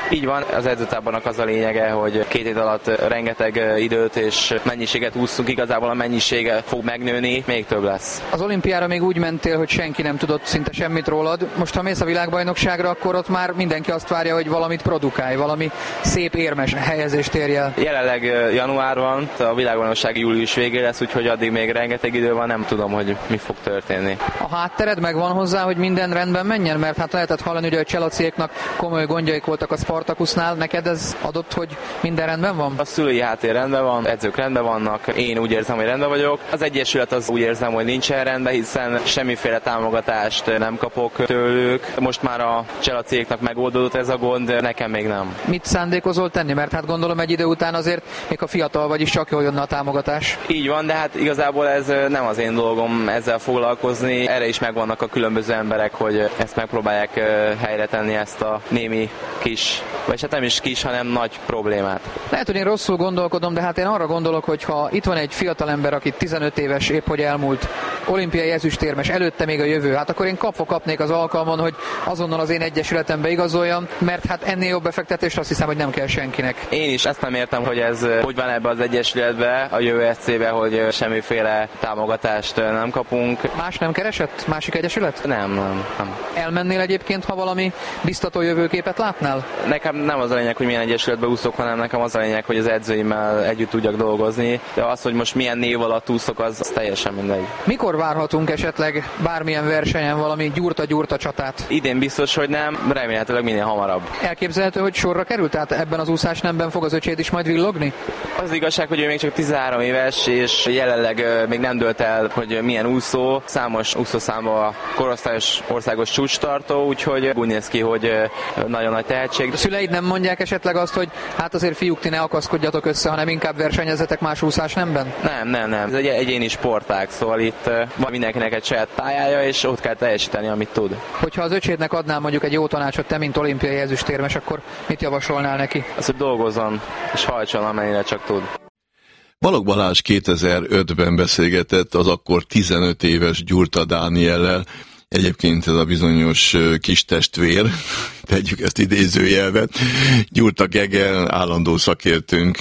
Így van, az edzőtábornak az a lényege, hogy 2 hét alatt rengeteg időt és mennyiséget úszunk, igazából a mennyisége fog megnőni, még több lesz. Az olimpiára még úgy mentél, hogy senki nem tudott szinte semmit rólad. Most ha mész a világbajnokságra, akkor ott már mindenki azt várja, hogy valamit produkálj, valami szép érmes helyezést érj el. Jelenleg január van, a világbajnokság július végén lesz, úgyhogy addig még rengeteg idő van, nem tudom, hogy mi fog történni. A háttered megvan hozzá, hogy minden rendben menjen? Mert hát lehetett hallani, hogy a Cselaciéknak komoly gondjaik voltak a Spartakusnál. Neked ez adott, hogy minden rendben van? A szülői háttér rendben van, edzők rendben vannak, én úgy érzem, hogy rendben vagyok. Az egyesület az úgy érzem, hogy nincsen rendben, hiszen semmiféle támogatást nem kapok tőlük. Most már a Cselaciéknak megoldódott ez a gond, nekem még nem. Mit szándékozol tenni? Mert hát gondolom egy idő után azért, még a fiatal vagy is, csak jól jönne a támogatás. Így van, de hát igazából ez nem az én dolgom ezzel foglalkozni. Erre is megvannak a különböző emberek, hogy ezt megpróbálják helyre tenni, ezt a némi kis, vagy hát nem is kis, hanem nagy problémát. Lehet, hogy én rosszul gondolkodom, de hát én arra gondolok, hogy ha itt van egy fiatal ember, aki 15 éves, épp hogy elmúlt, olimpiai ezüstérmes, előtte még a jövő, hát akkor én kapnék az alkalmon, hogy azonnal az én egyesületembe igazoljam, mert hát ennél jobb befektetést azt hiszem, hogy nem kell senkinek. Én is ezt nem értem, hogy ez hogy van ebbe az egyesületbe, a jövő SC-be, hogy semmiféle támogatást nem kapunk. Más nem keresett? Másik egyesület? Nem. Elmennél egyébként, ha valami biztató jövőképet látnál? Nekem nem az a lényeg, hogy milyen egyesületbe úszok, hanem nekem az a lényeg, hogy az edzőimmel együtt tudjak dolgozni, de az, hogy most milyen név alatt úszok, az teljesen mindegy. Mikor várhatunk esetleg bármilyen versenyen valami gyurta csatát? Idén biztos, hogy nem, remélhetőleg minél hamarabb. Elképzelhető, hogy sorra került? Tehát ebben az úszásnemben fog az öcséd is majd villogni? Az igazság, hogy ő még csak 13 éves, és jelenleg még nem dőlt el, hogy milyen úszó. Számos úszószámba korosztályos országos csúcstartó, úgyhogy úgy néz ki, hogy nagyon nagy tehetség. A szüleid nem mondják esetleg azt, hogy hát azért fiúk, ti ne akaszkodjatok össze, hanem inkább versenyezzetek más úszásnemben? Nem. Ez egy egyéni sportág, szóval itt van mindenkinek egy saját pályája, és ott kell teljesíteni, amit tud. Hogyha az öcsédnek adnál mondjuk egy jó tanácsot, te mint olimpiai ezüstérmes, akkor mit javasolnál neki? Az, hogy dolgozzon, és hajtson, amennyire csak tud. Balogh Balázs 2005-ben beszélgetett az akkor 15 éves Gyurta Dániellel. Egyébként ez a bizonyos kis testvér, tegyük ezt idézőjelben, Gyurta Gege, állandó szakértőnk,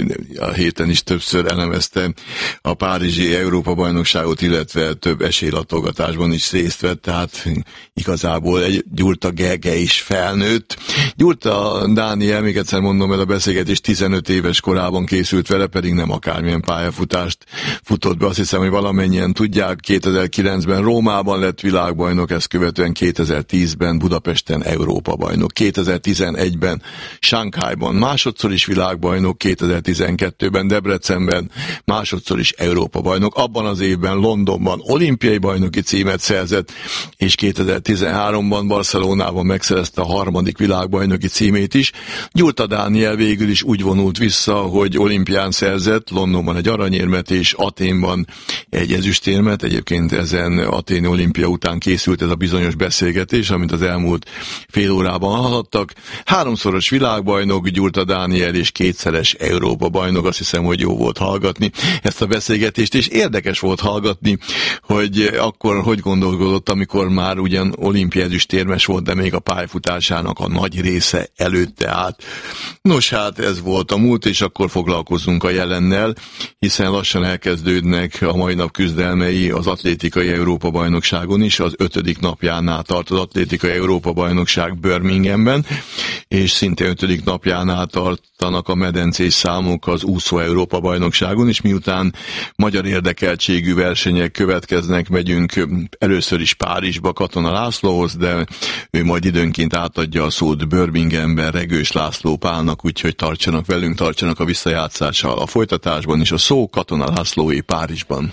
a héten is többször elemezte a párizsi Európa-bajnokságot, illetve több esélylatolgatásban is részt vett, tehát igazából egy Gyurta Gege is felnőtt. Gyurta Dániel, még egyszer mondom el, a beszélgetés 15 éves korában készült vele, pedig nem akármilyen pályafutást futott be. Azt hiszem, hogy valamennyien tudják, 2009-ben Rómában lett világbajnok, ezt követően 2010-ben Budapesten Európa-bajnok, 2011-ben Shanghaiban másodszor is világbajnok, 2012-ben Debrecenben másodszor is Európa-bajnok, abban az évben Londonban olimpiai bajnoki címet szerzett, és 2013-ban Barcelonában megszerezte a harmadik világbajnoki címét is. Gyurta Dániel végül is úgy vonult vissza, hogy olimpián szerzett, Londonban egy aranyérmet és Athénban egy ezüstérmet. Egyébként ezen athéni olimpia után készült ez a bizonyos beszélgetés, amit az elmúlt fél órában hallhattak. 3-szoros világbajnok Gyurta Dániel és 2-szeres Európa-bajnok. Azt hiszem, hogy jó volt hallgatni ezt a beszélgetést, és érdekes volt hallgatni, hogy akkor hogy gondolkodott, amikor már ugyan olimpiai ezüstérmes volt, de még a pályafutásának a nagy része előtte állt. Nos, hát ez volt a múlt, és akkor foglalkozunk a jelennel, hiszen lassan elkezdődnek a mai nap küzdelmei az atlétikai Európa-bajnokságon is. Az 5. napjánál tart az atlétikai Európa-bajnokság Birminghamben, és szintén 5. napjánál tartanak a medencés számok az úszó Európa-bajnokságon is. Miután magyar érdekeltségű versenyek következnek, megyünk először is Párizsba Katona Lászlóhoz, de ő majd időnként átadja a szót Birminghamben Regős László Pálnak, úgyhogy tartsanak velünk, tartsanak a visszajátszással a folytatásban is. A szó Katona Lászlóé Párizsban.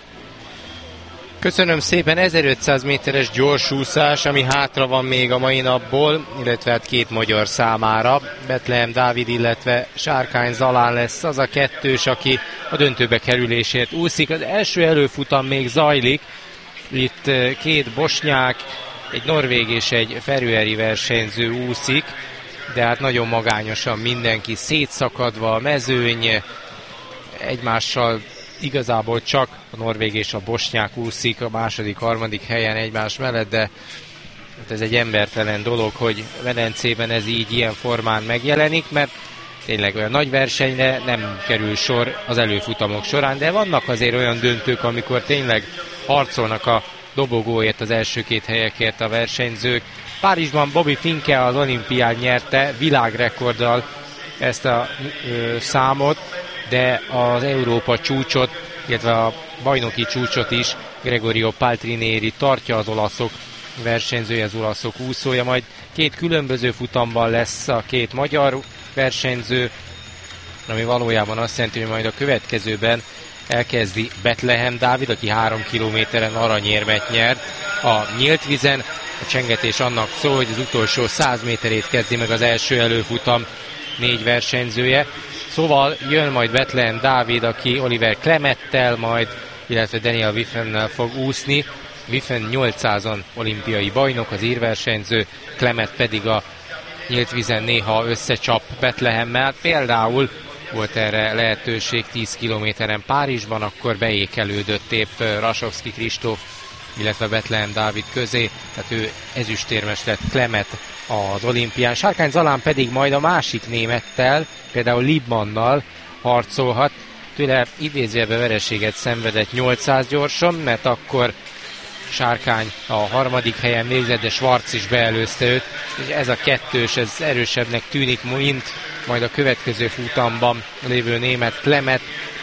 Köszönöm szépen, 1500 méteres gyorsúszás, ami hátra van még a mai napból, illetve hát 2 magyar számára. Betlehem Dávid, illetve Sárkány Zalán lesz az a kettős, aki a döntőbe kerülésért úszik. Az első előfutam még zajlik, itt 2 bosnyák, egy norvég és egy feröeri versenyző úszik, de hát nagyon magányosan mindenki, szétszakadva a mezőny, egymással igazából csak a norvég és a bosnyák úszik a második, harmadik helyen egymás mellett, de ez egy embertelen dolog, hogy Velencében ez így ilyen formán megjelenik, mert tényleg olyan nagy versenyre nem kerül sor az előfutamok során, de vannak azért olyan döntők, amikor tényleg harcolnak a dobogóért, az első két helyekért a versenyzők. Párizsban Bobby Finke az olimpián nyerte világrekorddal ezt a számot, de az Európa csúcsot, illetve a bajnoki csúcsot is Gregorio Paltrinieri tartja, az olaszok versenyzője, az olaszok úszója. Majd két különböző futamban lesz a két magyar versenyző, ami valójában azt jelenti, hogy majd a következőben elkezdi Bethlehem Dávid, aki 3 kilométeren aranyérmet nyert a nyílt vízen. A csengetés annak szól, hogy az utolsó 100 méterét kezdi meg az első előfutam 4 versenyzője. Szóval jön majd Bethlehem Dávid, aki Oliver Klemettel majd, illetve Daniel Wiffennel fog úszni. Wiffen 800-on olimpiai bajnok, az írversenyző, Klemet pedig a nyílt vízen néha összecsap Bethlehemmel. Például volt erre lehetőség 10 kilométeren Párizsban, akkor beékelődött épp Rasovszky Kristóf, illetve Bethlehem Dávid közé, tehát ő ezüstérmes lett Klemet az olimpián. Sárkány Zalán pedig majd a másik némettel, például Liebmannnal harcolhat. Tőle idézőjelben vereséget szenvedett 800 gyorsan, mert akkor Sárkány a harmadik helyen végzett, de Schwarz is beelőzte őt, és ez a kettős, ez erősebbnek tűnik, mint majd a következő futamban lévő német Klemet,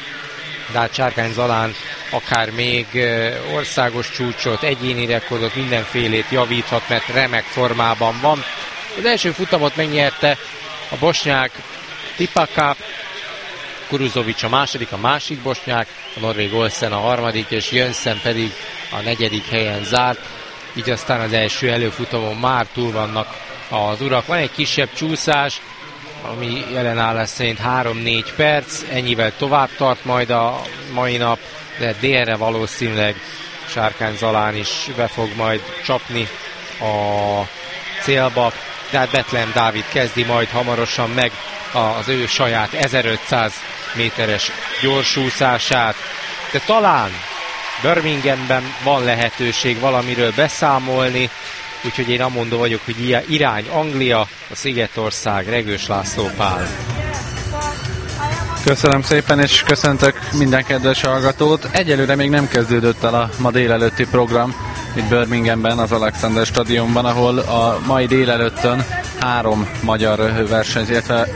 de hát Sárkány Zalán akár még országos csúcsot, egyéni rekordot, mindenfélét javíthat, mert remek formában van. Az első futamot megnyerte a bosnyák Tipaka, Kuruzovic a másik bosnyák, a norvég Olsen a harmadik, és Jönsson pedig a 4. helyen zárt, így aztán az első előfutamon már túl vannak az urak. Van egy kisebb csúszás, ami jelen állás szerint 3-4 perc, ennyivel tovább tart majd a mai nap, de délre valószínűleg Sárkány Zalán is be fog majd csapni a célba. Tehát Bethlehem Dávid kezdi majd hamarosan meg az ő saját 1500 méteres gyorsúszását, de talán Birminghamben van lehetőség valamiről beszámolni, úgyhogy én amondó vagyok, hogy irány Anglia, a Szigetország, Regős László Pál. Köszönöm szépen, és köszöntök minden kedves hallgatót. Egyelőre még nem kezdődött el a ma délelőtti program itt Birminghamben, az Alexander Stadionban, ahol a mai délelőttön 3 magyar versenyző, illetve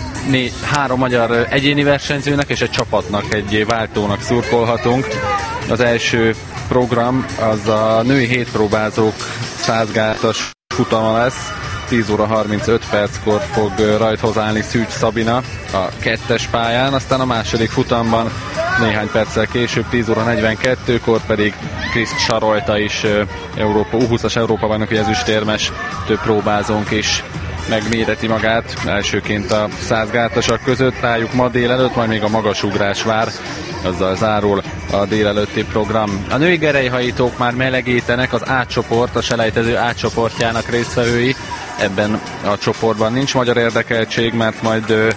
3 magyar egyéni versenyzőnek és egy csapatnak, egy váltónak szurkolhatunk. Az első program az a női hétpróbázók 100 gátas futama lesz. 10 óra 35 perckor fog rajthoz állni Szűcs Szabina a 2-es pályán, aztán a második futamban néhány perccel később 10 óra 42-kor pedig Kriszt Sarolta is U20-as Európa-bajnoki ezüstérmes, több próbázónk is megméreti magát, elsőként a 100 gátasak között, rájuk ma délelőtt, majd még a magasugrás vár, azzal zárul a délelőtti program. A női gerelyhajítók már melegítenek, az A csoport, a selejtező A csoportjának résztvevői, ebben a csoportban nincs magyar érdekeltség, mert majd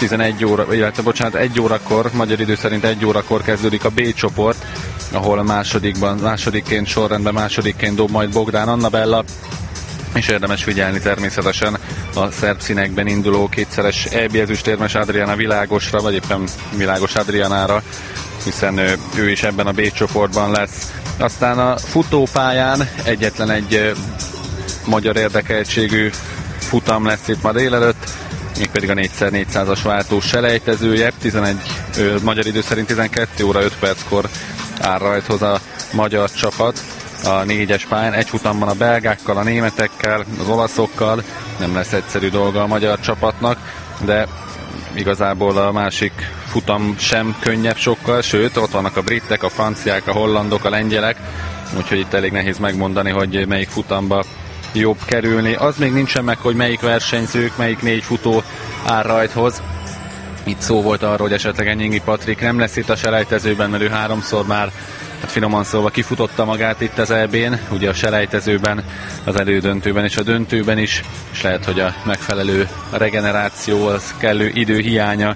1 órakor, magyar idő szerint 1 órakor kezdődik a B csoport, ahol másodikként sorrendben, másodikként dob majd Bogdán Annabella, és érdemes figyelni természetesen a szerb színekben induló kétszeres EB ezüstérmes Adriana Világosra, vagy éppen Világos Adrianára, hiszen ő is ebben a B csoportban lesz. Aztán a futópályán egyetlen egy magyar érdekeltségű futam lesz itt ma délelőtt, mégpedig a 4x400-as váltós selejtezője, magyar idő szerint 12 óra 5 perckor áll rajthoz a magyar csapat a 4-es pályán, egy futamban a belgákkal, a németekkel, az olaszokkal, nem lesz egyszerű dolga a magyar csapatnak, de igazából a másik futam sem könnyebb sokkal, sőt, ott vannak a britek, a franciák, a hollandok, a lengyelek, úgyhogy itt elég nehéz megmondani, hogy melyik futamba jobb kerülni. Az még nincsen meg, hogy melyik versenyzők, melyik 4 futó áll rajthoz. Itt szó volt arról, hogy esetleg Enyingi Patrik nem lesz itt a selejtezőben, mert ő 3-szor már, hát finoman szólva kifutotta magát itt az EB-n, ugye a selejtezőben, az elődöntőben és a döntőben is, és lehet, hogy a megfelelő regeneráció, az kellő idő hiánya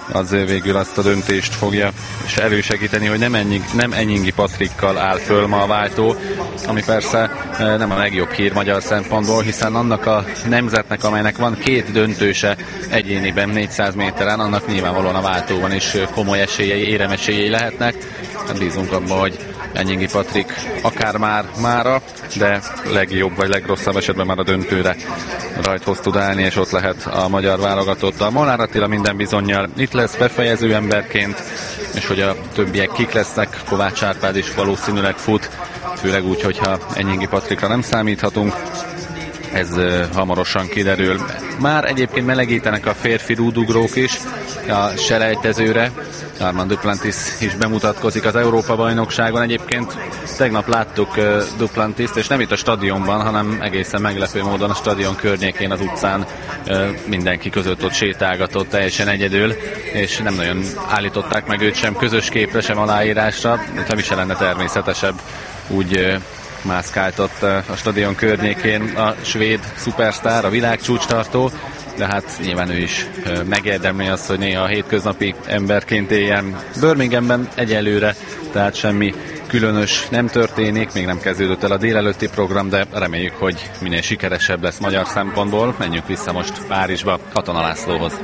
az végül azt a döntést fogja és elősegíteni, hogy nem Enyingi Patrikkal áll föl ma a váltó, ami persze nem a legjobb hír magyar szempontból, hiszen annak a nemzetnek, amelynek van 2 döntőse egyéniben 400 méteren, annak nyilvánvalóan a váltóban is komoly esélyei, éremesélyei lehetnek. Hát bízunk abban, hogy Enyingi Patrik akár már mára, de legjobb vagy legrosszabb esetben már a döntőre rajthoz tud állni, és ott lehet a magyar válogatottal. Molnár Attila minden bizonnyal itt lesz befejező emberként, és hogy a többiek kik lesznek, Kovács Árpád is valószínűleg fut, főleg úgy, hogyha Enyingi Patrikra nem számíthatunk. Ez hamarosan kiderül. Már egyébként melegítenek a férfi rúdugrók is a selejtezőre. Armand Duplantis is bemutatkozik az Európa-bajnokságon. Egyébként tegnap láttuk Duplantist, és nem itt a stadionban, hanem egészen meglepő módon a stadion környékén, az utcán mindenki között ott sétálgatott teljesen egyedül, és nem nagyon állították meg őt sem közös képre, sem aláírásra, de mi se lenne természetesebb, úgy mászkáltott a stadion környékén a svéd szupersztár, a világcsúcstartó, de hát nyilván ő is megérdemli azt, hogy néha a hétköznapi emberként éljen Birminghamben egyelőre, tehát semmi különös nem történik, még nem kezdődött el a délelőtti program, de reméljük, hogy minél sikeresebb lesz magyar szempontból. Menjünk vissza most Párizsba, Katona Lászlóhoz.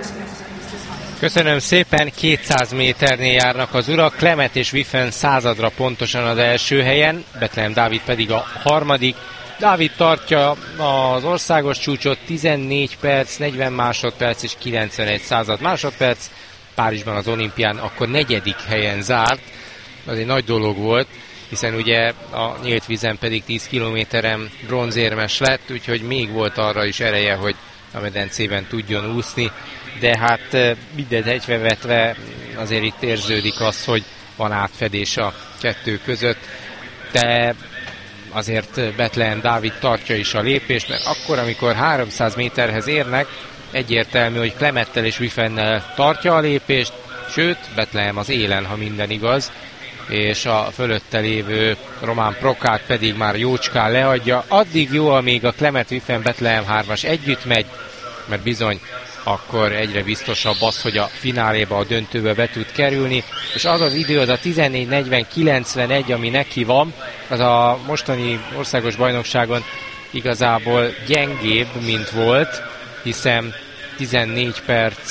Köszönöm szépen, 200 méternél járnak az urak, Klemet és Wiffen századra pontosan az első helyen, Bethlehem Dávid pedig a harmadik. Dávid tartja az országos csúcsot 14 perc, 40 másodperc és 91 század másodperc. Párizsban az olimpián akkor 4. helyen zárt. Az egy nagy dolog volt, hiszen ugye a nyílt vízen pedig 10 kilométeren bronzérmes lett, úgyhogy még volt arra is ereje, hogy a medencében tudjon úszni. De hát mindent egybevetve azért itt érződik az, hogy van átfedés a kettő között. De azért Bethlehem Dávid tartja is a lépést, mert akkor, amikor 300 méterhez érnek, egyértelmű, hogy Klemettel és Wiffennel tartja a lépést, sőt, Bethlehem az élen, ha minden igaz, és a fölötte lévő Román Prokát pedig már jócskán leadja. Addig jó, amíg a Klemet Wiffen Bethlehem 3-as együtt megy, mert bizony akkor egyre biztosabb az, hogy a fináléba, a döntőbe be tud kerülni, és az az idő, az a 14:40:91, ami neki van, az a mostani országos bajnokságon igazából gyengébb, mint volt, hiszen 14 perc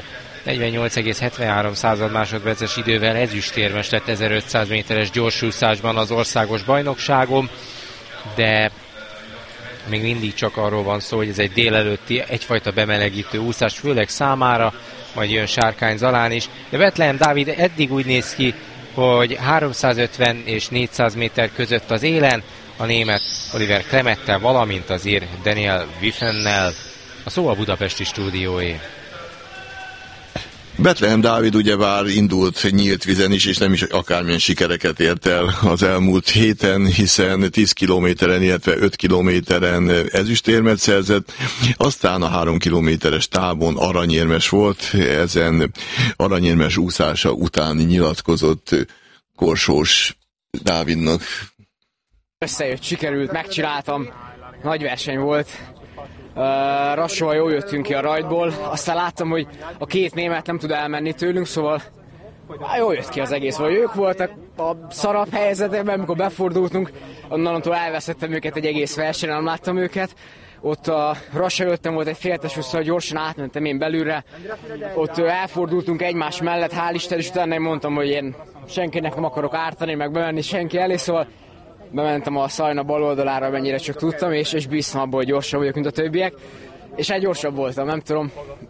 48,73 másodperces idővel ezüstérmes lett 1500 méteres gyorsúszásban az országos bajnokságon, de még mindig csak arról van szó, hogy ez egy délelőtti egyfajta bemelegítő úszás, főleg számára, majd jön Sárkány Zalán is. De Bethlehem Dávid eddig úgy néz ki, hogy 350 és 400 méter között az élen, a német Oliver Klemettel, valamint az ír Daniel Wiffennel. A szó a budapesti stúdióé. Bethlehem Dávid ugyebár indult nyílt vízen is, és nem is akármilyen sikereket ért el az elmúlt héten, hiszen 10 kilométeren, illetve 5 kilométeren ezüstérmet szerzett, aztán a 3 kilométeres távon aranyérmes volt, ezen aranyérmes úszása után nyilatkozott Korsós Dávidnak. Összejött, sikerült, megcsináltam, nagy verseny volt. Rassóval jól jöttünk ki a rajtból, aztán láttam, hogy a 2 német nem tud elmenni tőlünk, szóval jól jött ki az egész, vagy ők voltak a szarabb helyzetben, amikor befordultunk, onnantól elveszettem őket egy egész versenyen, nem láttam őket. Ott a Rassa jöttem, volt egy féltes úszó, gyorsan átmentem én belülre, ott elfordultunk egymás mellett, hál' Isten, és utána én mondtam, hogy én senkinek nem akarok ártani, meg bemenni senki elé, szóval bementem a Szajna bal oldalára, mennyire csak tudtam, és bíztam abból, hogy gyorsabb vagyok, mint a többiek. És egy gyorsabb voltam, nem tudom.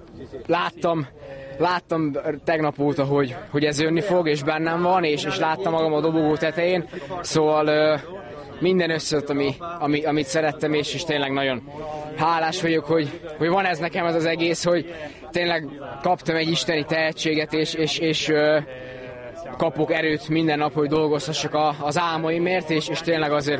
Láttam tegnap óta, hogy ez jönni fog, és bennem van, és láttam magam a dobogó tetején. Szóval minden összejött, amit szerettem, és tényleg nagyon hálás vagyok, hogy van ez nekem, ez az egész, hogy tényleg kaptam egy isteni tehetséget, és kapok erőt minden nap, hogy dolgozhassak az álmaimért, és tényleg azért,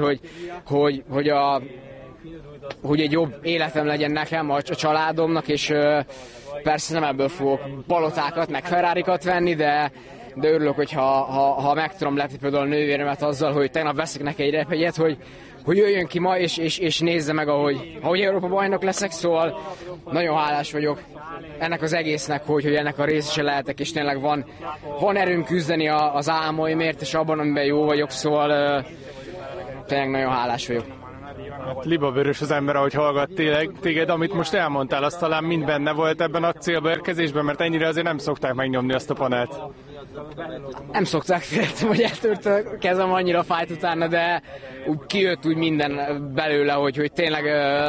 hogy egy jobb életem legyen nekem, a családomnak, és persze nem ebből fogok palotákat, meg Ferrarikat venni, de de örülök, hogy ha meg tudom lepni például a nővéremet azzal, hogy tegnap veszek neki egy repjegyet, hogy jöjjön ki ma, és nézze meg, ahogy Európa bajnok leszek, szóval nagyon hálás vagyok ennek az egésznek, hogy ennek a részese lehetek, és tényleg van erőm küzdeni az álmaimért, és abban, amiben jó vagyok, szóval tényleg nagyon hálás vagyok. Libavörös az ember, ahogy hallgat téged, amit most elmondtál, az talán mind benne volt ebben a célba érkezésben, mert ennyire azért nem szokták megnyomni azt a panelt. Nem szokták, féltem, hogy eltört a kezem, annyira fájt utána, de úgy kijött úgy minden belőle, hogy tényleg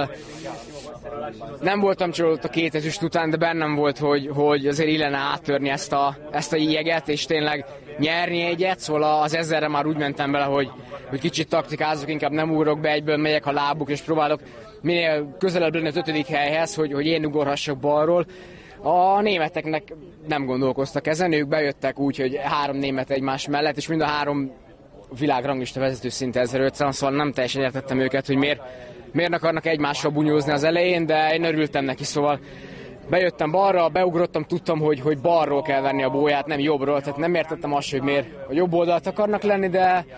nem voltam csalódott a 2 ezüst után, de bennem volt, hogy azért illene áttörni ezt a jeget, és tényleg nyerni egyet, szóval az 1000-re már úgy mentem bele, hogy kicsit taktikázok, inkább nem ugrok be, egyből megyek a lábuk, és próbálok minél közelebb lenni az 5. helyhez, hogy én ugorhassak balról. A németeknek nem gondolkoztak ezen, ők bejöttek úgy, hogy 3 német egymás mellett, és mind a 3 világranglista vezető szinte 1500, szóval nem teljesen értettem őket, hogy miért akarnak egymással bunyózni az elején, de én örültem neki, szóval bejöttem balra, beugrottam, tudtam, hogy balról kell venni a bóját, nem jobbról, tehát nem értettem azt, hogy miért a jobb oldalt akarnak lenni,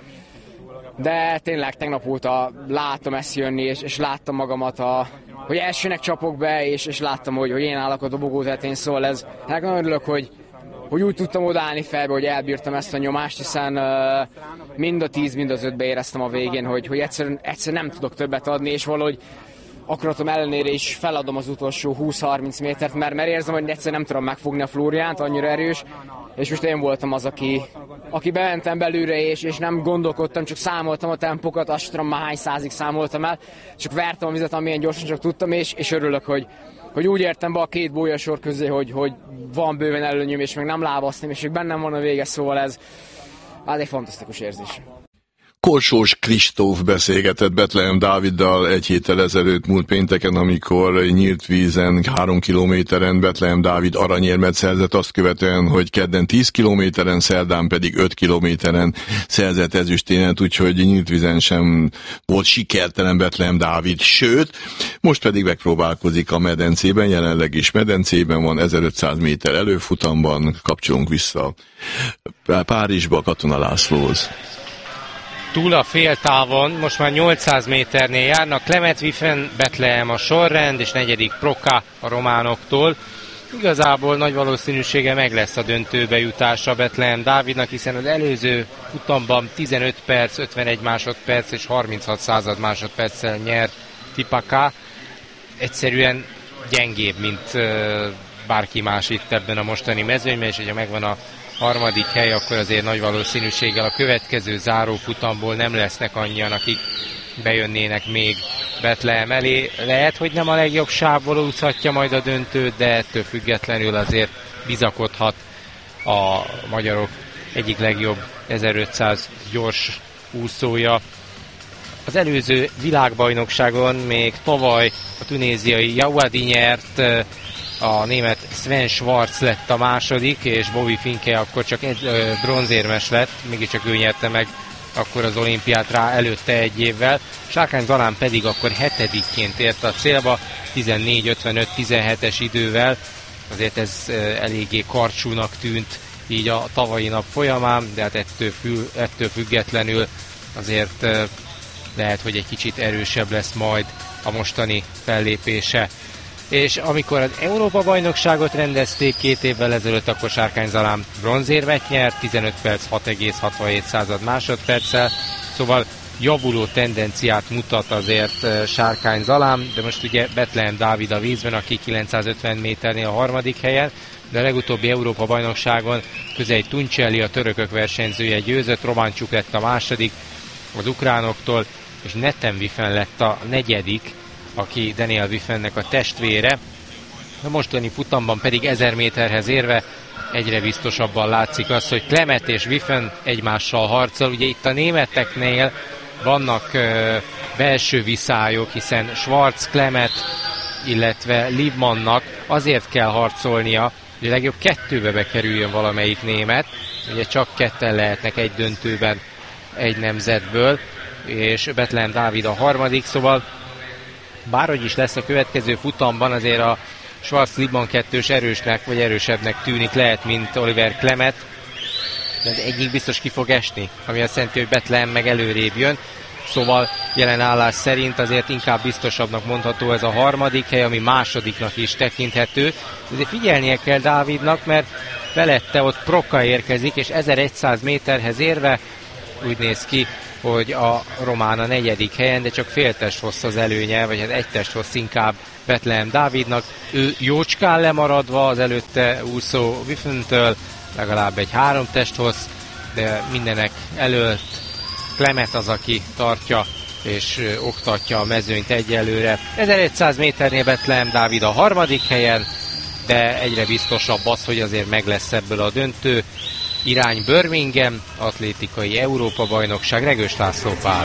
de tényleg tegnap óta látom ezt jönni, és láttam magamat, hogy elsőnek csapok be, és láttam, hogy én állok a dobogó tetején, szóval ez nagyon örülök, hogy úgy tudtam odaállni felbe, hogy elbírtam ezt a nyomást, hiszen mind a 10, mind az 5-be éreztem a végén, hogy egyszerűen nem tudok többet adni, és valahogy akaratom ellenére is feladom az utolsó 20-30 métert, mert érzem, hogy egyszerűen nem tudom megfogni a Flóriánt, annyira erős, és most én voltam az, aki bementem belőle, és nem gondolkodtam, csak számoltam a tempokat, azt tudom már hány százig számoltam el, csak vertem a vizet, amilyen gyorsan csak tudtam, és örülök, hogy úgy értem be a 2 bójasor közé, hogy van bőven előnyöm, és meg nem lábasztom, és még bennem van a vége, szóval ez egy fantasztikus érzés. Korsós Kristóf beszélgetett Betlehem Dáviddal egy héttel ezelőtt múlt pénteken, amikor nyílt vízen 3 kilométeren Betlehem Dávid aranyérmet szerzett, azt követően, hogy kedden 10 kilométeren, szerdán pedig 5 kilométeren szerzett ezüsténet, úgyhogy nyílt vízen sem volt sikertelen Betlehem Dávid, sőt, most pedig megpróbálkozik a medencében, jelenleg is medencében van, 1500 méter előfutamban, kapcsolunk vissza Párizsba, Katona Lászlóhoz. Túl a féltávon, most már 800 méternél járnak, Clement Wiffen, Betlehem a sorrend, és 4. Proca a románoktól. Igazából nagy valószínűsége meg lesz a döntőbe jutása Betlehem Dávidnak, hiszen az előző futamban 15 perc, 51 másodperc és 36 század másodperccel nyert Tipaka. Egyszerűen gyengébb, mint bárki más itt ebben a mostani mezőnyben, és hogyha megvan a 3. hely, akkor azért nagy valószínűséggel a következő zárófutamból nem lesznek annyian, akik bejönnének még Betlehem elé. Lehet, hogy nem a legjobb sávból úszhatja majd a döntőt, de ettől függetlenül azért bizakodhat a magyarok egyik legjobb 1500 gyors úszója. Az előző világbajnokságon még tavaly a tunéziai Jawadi nyert, a német Sven Schwarz lett a második, és Bobby Finke akkor csak bronzérmes lett, mégiscsak ő nyerte meg akkor az olimpiát rá előtte egy évvel. Sárkány Zalán pedig akkor 7-ként ért a célba, 14:55-17-es idővel. Azért ez eléggé karcsúnak tűnt így a tavalyi nap folyamán, de hát ettől függetlenül azért lehet, hogy egy kicsit erősebb lesz majd a mostani fellépése. És amikor az Európa-bajnokságot rendezték 2 évvel ezelőtt, akkor Sárkány Zalán bronzérmet nyert, 15 perc 6,67 másodperccel, szóval javuló tendenciát mutat azért Sárkány Zalán, de most ugye Betlehem Dávid a vízben, aki 950 méternél a 3. helyen, de a legutóbbi Európa-bajnokságon Közei Tuncelli, a törökök versenyzője győzött, Romancsuk lett a második az ukránoktól, és Nethen Wiffen lett a 4., aki Daniel Wiffennek a testvére. A mostani futamban pedig 1000 méterhez érve egyre biztosabban látszik az, hogy Clement és Wiffen egymással harcol. Ugye itt a németeknél vannak belső viszályok, hiszen Schwarz, Clement, illetve Liebmannnak azért kell harcolnia, hogy a legjobb 2-be bekerüljön valamelyik német. Ugye csak 2 lehetnek egy döntőben egy nemzetből, és Betlehem Dávid a 3., szóval bárhogy is lesz a következő futamban, azért a Schwarz-Liebmann 2-s erősnek vagy erősebbnek tűnik, lehet, mint Oliver Clement. de az egyik biztos ki fog esni, ami azt jelenti, hogy Bethlehem meg előrébb jön. Szóval jelen állás szerint azért inkább biztosabbnak mondható ez a harmadik hely, ami másodiknak is tekinthető. Ezért figyelnie kell Dávidnak, mert felette ott Procca érkezik, és 1100 méterhez érve úgy néz ki, hogy a román a negyedik helyen, de csak fél testhossz az előnye, vagy hát egy testhossz inkább Bethlehem Dávidnak. Ő jócskán lemaradva az előtte úszó Wiffentől, legalább egy 3 testhossz, de mindenek előtt Clement az, aki tartja és oktatja a mezőnyt egyelőre. 1100 méternél Bethlehem Dávid a harmadik helyen, de egyre biztosabb az, hogy azért meg lesz ebből a döntő. Irány Birmingham, atlétikai Európa-bajnokság. Regős László Pál.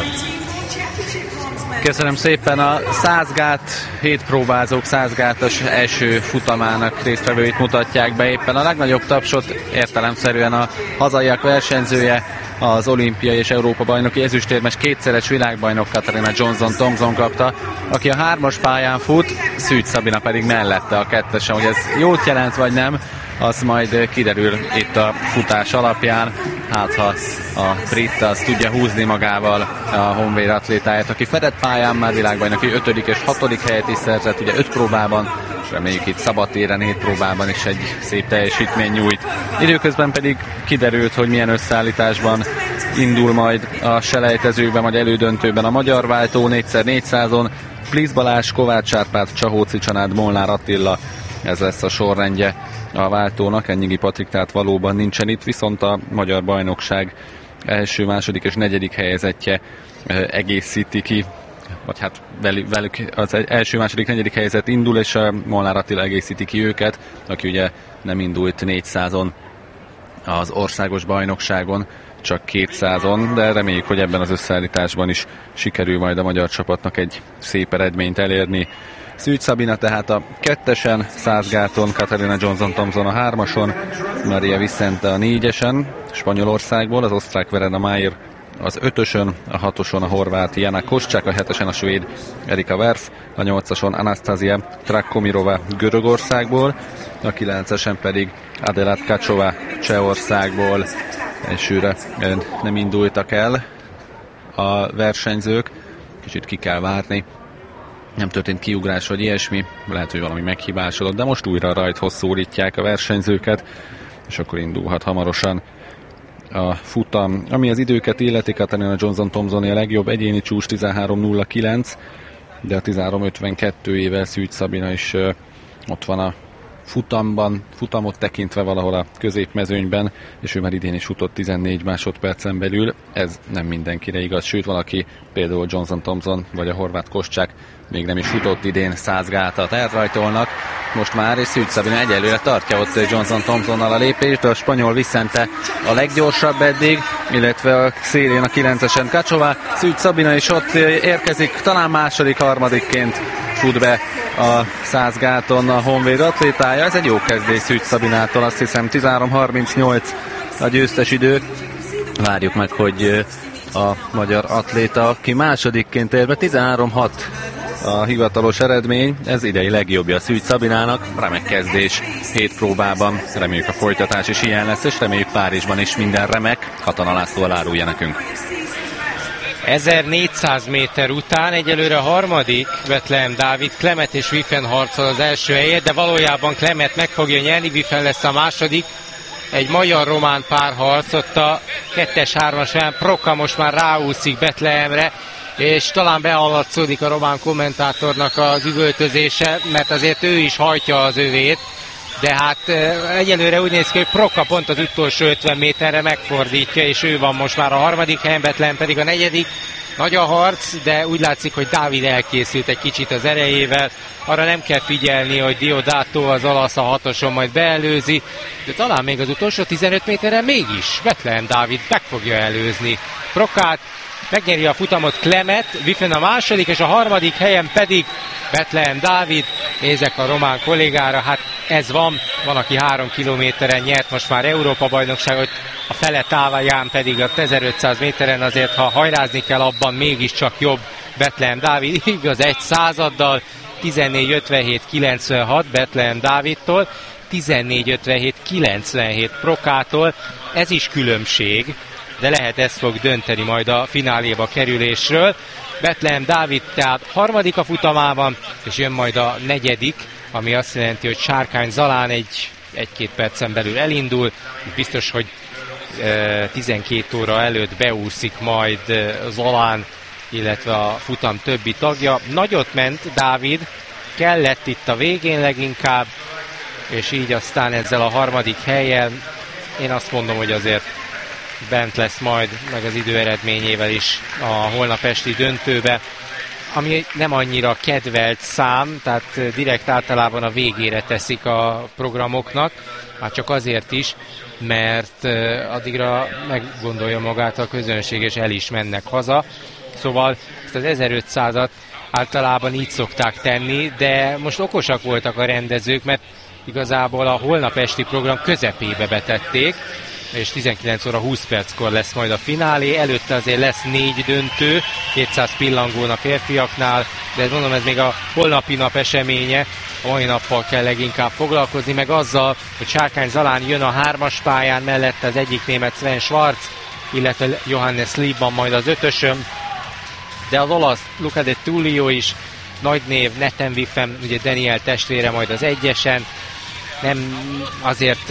Köszönöm szépen. A 100 gát, 7 próbázók 100 gátos első futamának résztvevőit mutatják be. Éppen a legnagyobb tapsot értelemszerűen a hazaiak versenyzője, az olimpiai és Európa-bajnoki ezüstérmes kétszeres világbajnok Katarina Johnson-Thompson kapta, aki a 3-as pályán fut, Szűcs Szabina pedig mellette a 2-esen. Hogy ez jót jelent vagy nem, az majd kiderül itt a futás alapján. Hát ha a brit az tudja húzni magával a Honvéd atlétáját, aki fedett pályán már világbajnoki 5. és 6. helyet is szerzett, ugye 5 próbában, és reméljük itt szabadtéren 7 próbában is egy szép teljesítmény nyújt. Időközben pedig kiderült, hogy milyen összeállításban indul majd a selejtezőkben, vagy elődöntőben a magyar váltó 4x400-on. Plisz Balázs, Kovács Árpád, Csahóci Csanád, Molnár Attila, ez lesz a sorrendje a váltónak. Ennyigi Patrik tehát valóban nincsen itt, viszont a magyar bajnokság első, második és negyedik helyezettje egészíti ki, vagy hát velük az első, második, negyedik helyzet indul, és Molnár Attila egészíti ki őket, aki ugye nem indult 400-on az országos bajnokságon, csak 200-on, de reméljük, hogy ebben az összeállításban is sikerül majd a magyar csapatnak egy szép eredményt elérni. Szűcs Szabina tehát a 2-esen, 100 gáton, Katarina Johnson-Thompson a 3-ason, Maria Vicente a 4-esen, Spanyolországból, az osztrák Verena Mayer az 5-ösön, a 6-oson a horvát Jana Koszcsák, a 7-esen a svéd Erika Werf, a 8-ason Anastasia Trakomirova Görögországból, a 9-esen pedig Adelat Kacsova Csehországból. Elsőre nem indultak el a versenyzők, kicsit ki kell várni. Nem történt kiugrás vagy ilyesmi, lehet, hogy valami meghibásodott, de most újra rajthoz szólítják a versenyzőket, és akkor indulhat hamarosan a futam. Ami az időket illeti, Katarina Johnson-Thompson a legjobb egyéni csúcs 13.09, de a 13.52-ével Szűcs Szabina is ott van a futamot tekintve valahol a középmezőnyben, és ő már idén is futott 14 másodpercen belül. Ez nem mindenkire igaz, sőt valaki, például Johnson-Thompson vagy a horvát Koszcsák még nem is futott idén 100 gátat, elrajtolnak most már, és Szűcs Szabina egyelőre tartja ott Johnson-Thompsonnal a lépést, de a spanyol Vicente a leggyorsabb eddig, illetve a szélén a 9-esen Kacsova. Szűcs Szabina is ott érkezik, talán második, harmadikként fut be a 100 gáton a Honvéd atlétája. Ez egy jó kezdés Szűcs Szabinától, azt hiszem 13.38 a győztes idő. Várjuk meg, hogy a magyar atléta, aki másodikként ér be, 13.6 a hivatalos eredmény, ez idei legjobbja Szűcs Szabinának, remek kezdés 7 próbában, reméljük a folytatás is ilyen lesz, és reméljük Párizsban is minden remek. Katona László árulja nekünk. 1400 méter után egyelőre a harmadik Bethlehem Dávid, Clement és Wiffen harcol az első helyet, de valójában Clement meg fogja nyerni, Wiffen lesz a második. Egy magyar-román párharc, ott a 2-3-as Procca most már ráúszik Bethlehemre, és talán behallatszódik a román kommentátornak az üvöltözése, mert azért ő is hajtja az övét, de hát egyelőre úgy néz ki, hogy Procca pont az utolsó 50 méterre megfordítja, és ő van most már a harmadik helyen, Bethlehem pedig a negyedik. Nagy a harc, de úgy látszik, hogy Dávid elkészült egy kicsit az erejével. Arra nem kell figyelni, hogy Diodato az olasz a 6-oson majd beelőzi, de talán még az utolsó 15 méteren mégis Bethlehem Dávid meg fogja előzni Proccát. Megnyeri a futamot Clement, Wiffen a második, és a harmadik helyen pedig Bethlehem Dávid. Nézek a román kollégára, hát ez van, aki 3 kilométeren nyert most már Európa-bajnokságot, a fele távaján pedig a 1500 méteren azért, ha hajrázni kell, abban mégiscsak jobb Bethlehem Dávid, igaz 1 századdal, 14.57.96 Bethlehem Dávidtól. 14:57.97 Prokától. Ez is különbség, de lehet ez fog dönteni majd a fináléba kerülésről. Bethlehem Dávid tehát harmadik a futamában, és jön majd a negyedik, ami azt jelenti, hogy Sárkány Zalán egy-két percen belül elindul. Biztos, hogy 12 óra előtt beúszik majd Zalán, illetve a futam többi tagja. Nagyot ment Dávid, kellett itt a végén leginkább, és így aztán ezzel a harmadik helyen én azt mondom, hogy azért bent lesz majd, meg az idő eredményével is a holnap esti döntőbe, ami nem annyira kedvelt szám, tehát direkt általában a végére teszik a programoknak, már csak azért is, mert addigra meggondolja magát a közönség, és el is mennek haza. Szóval ezt az 1500-at általában így szokták tenni, de most okosak voltak a rendezők, mert igazából a holnap esti program közepébe betették, és 19 óra 20 perckor lesz majd a finálé. Előtte azért lesz 4 döntő, 200 pillangón a férfiaknál, de mondom, ez még a holnapi nap eseménye, a mai nappal kell leginkább foglalkozni, meg azzal, hogy Sárkány Zalán jön a 3-as pályán, mellette az egyik német Sven Schwarz, illetve Johannes Liebmann majd az 5-ösön, de az olasz Luca de Tullio is nagy név, Nathan Wiffen, ugye Daniel testvére majd az 1-esen, nem azért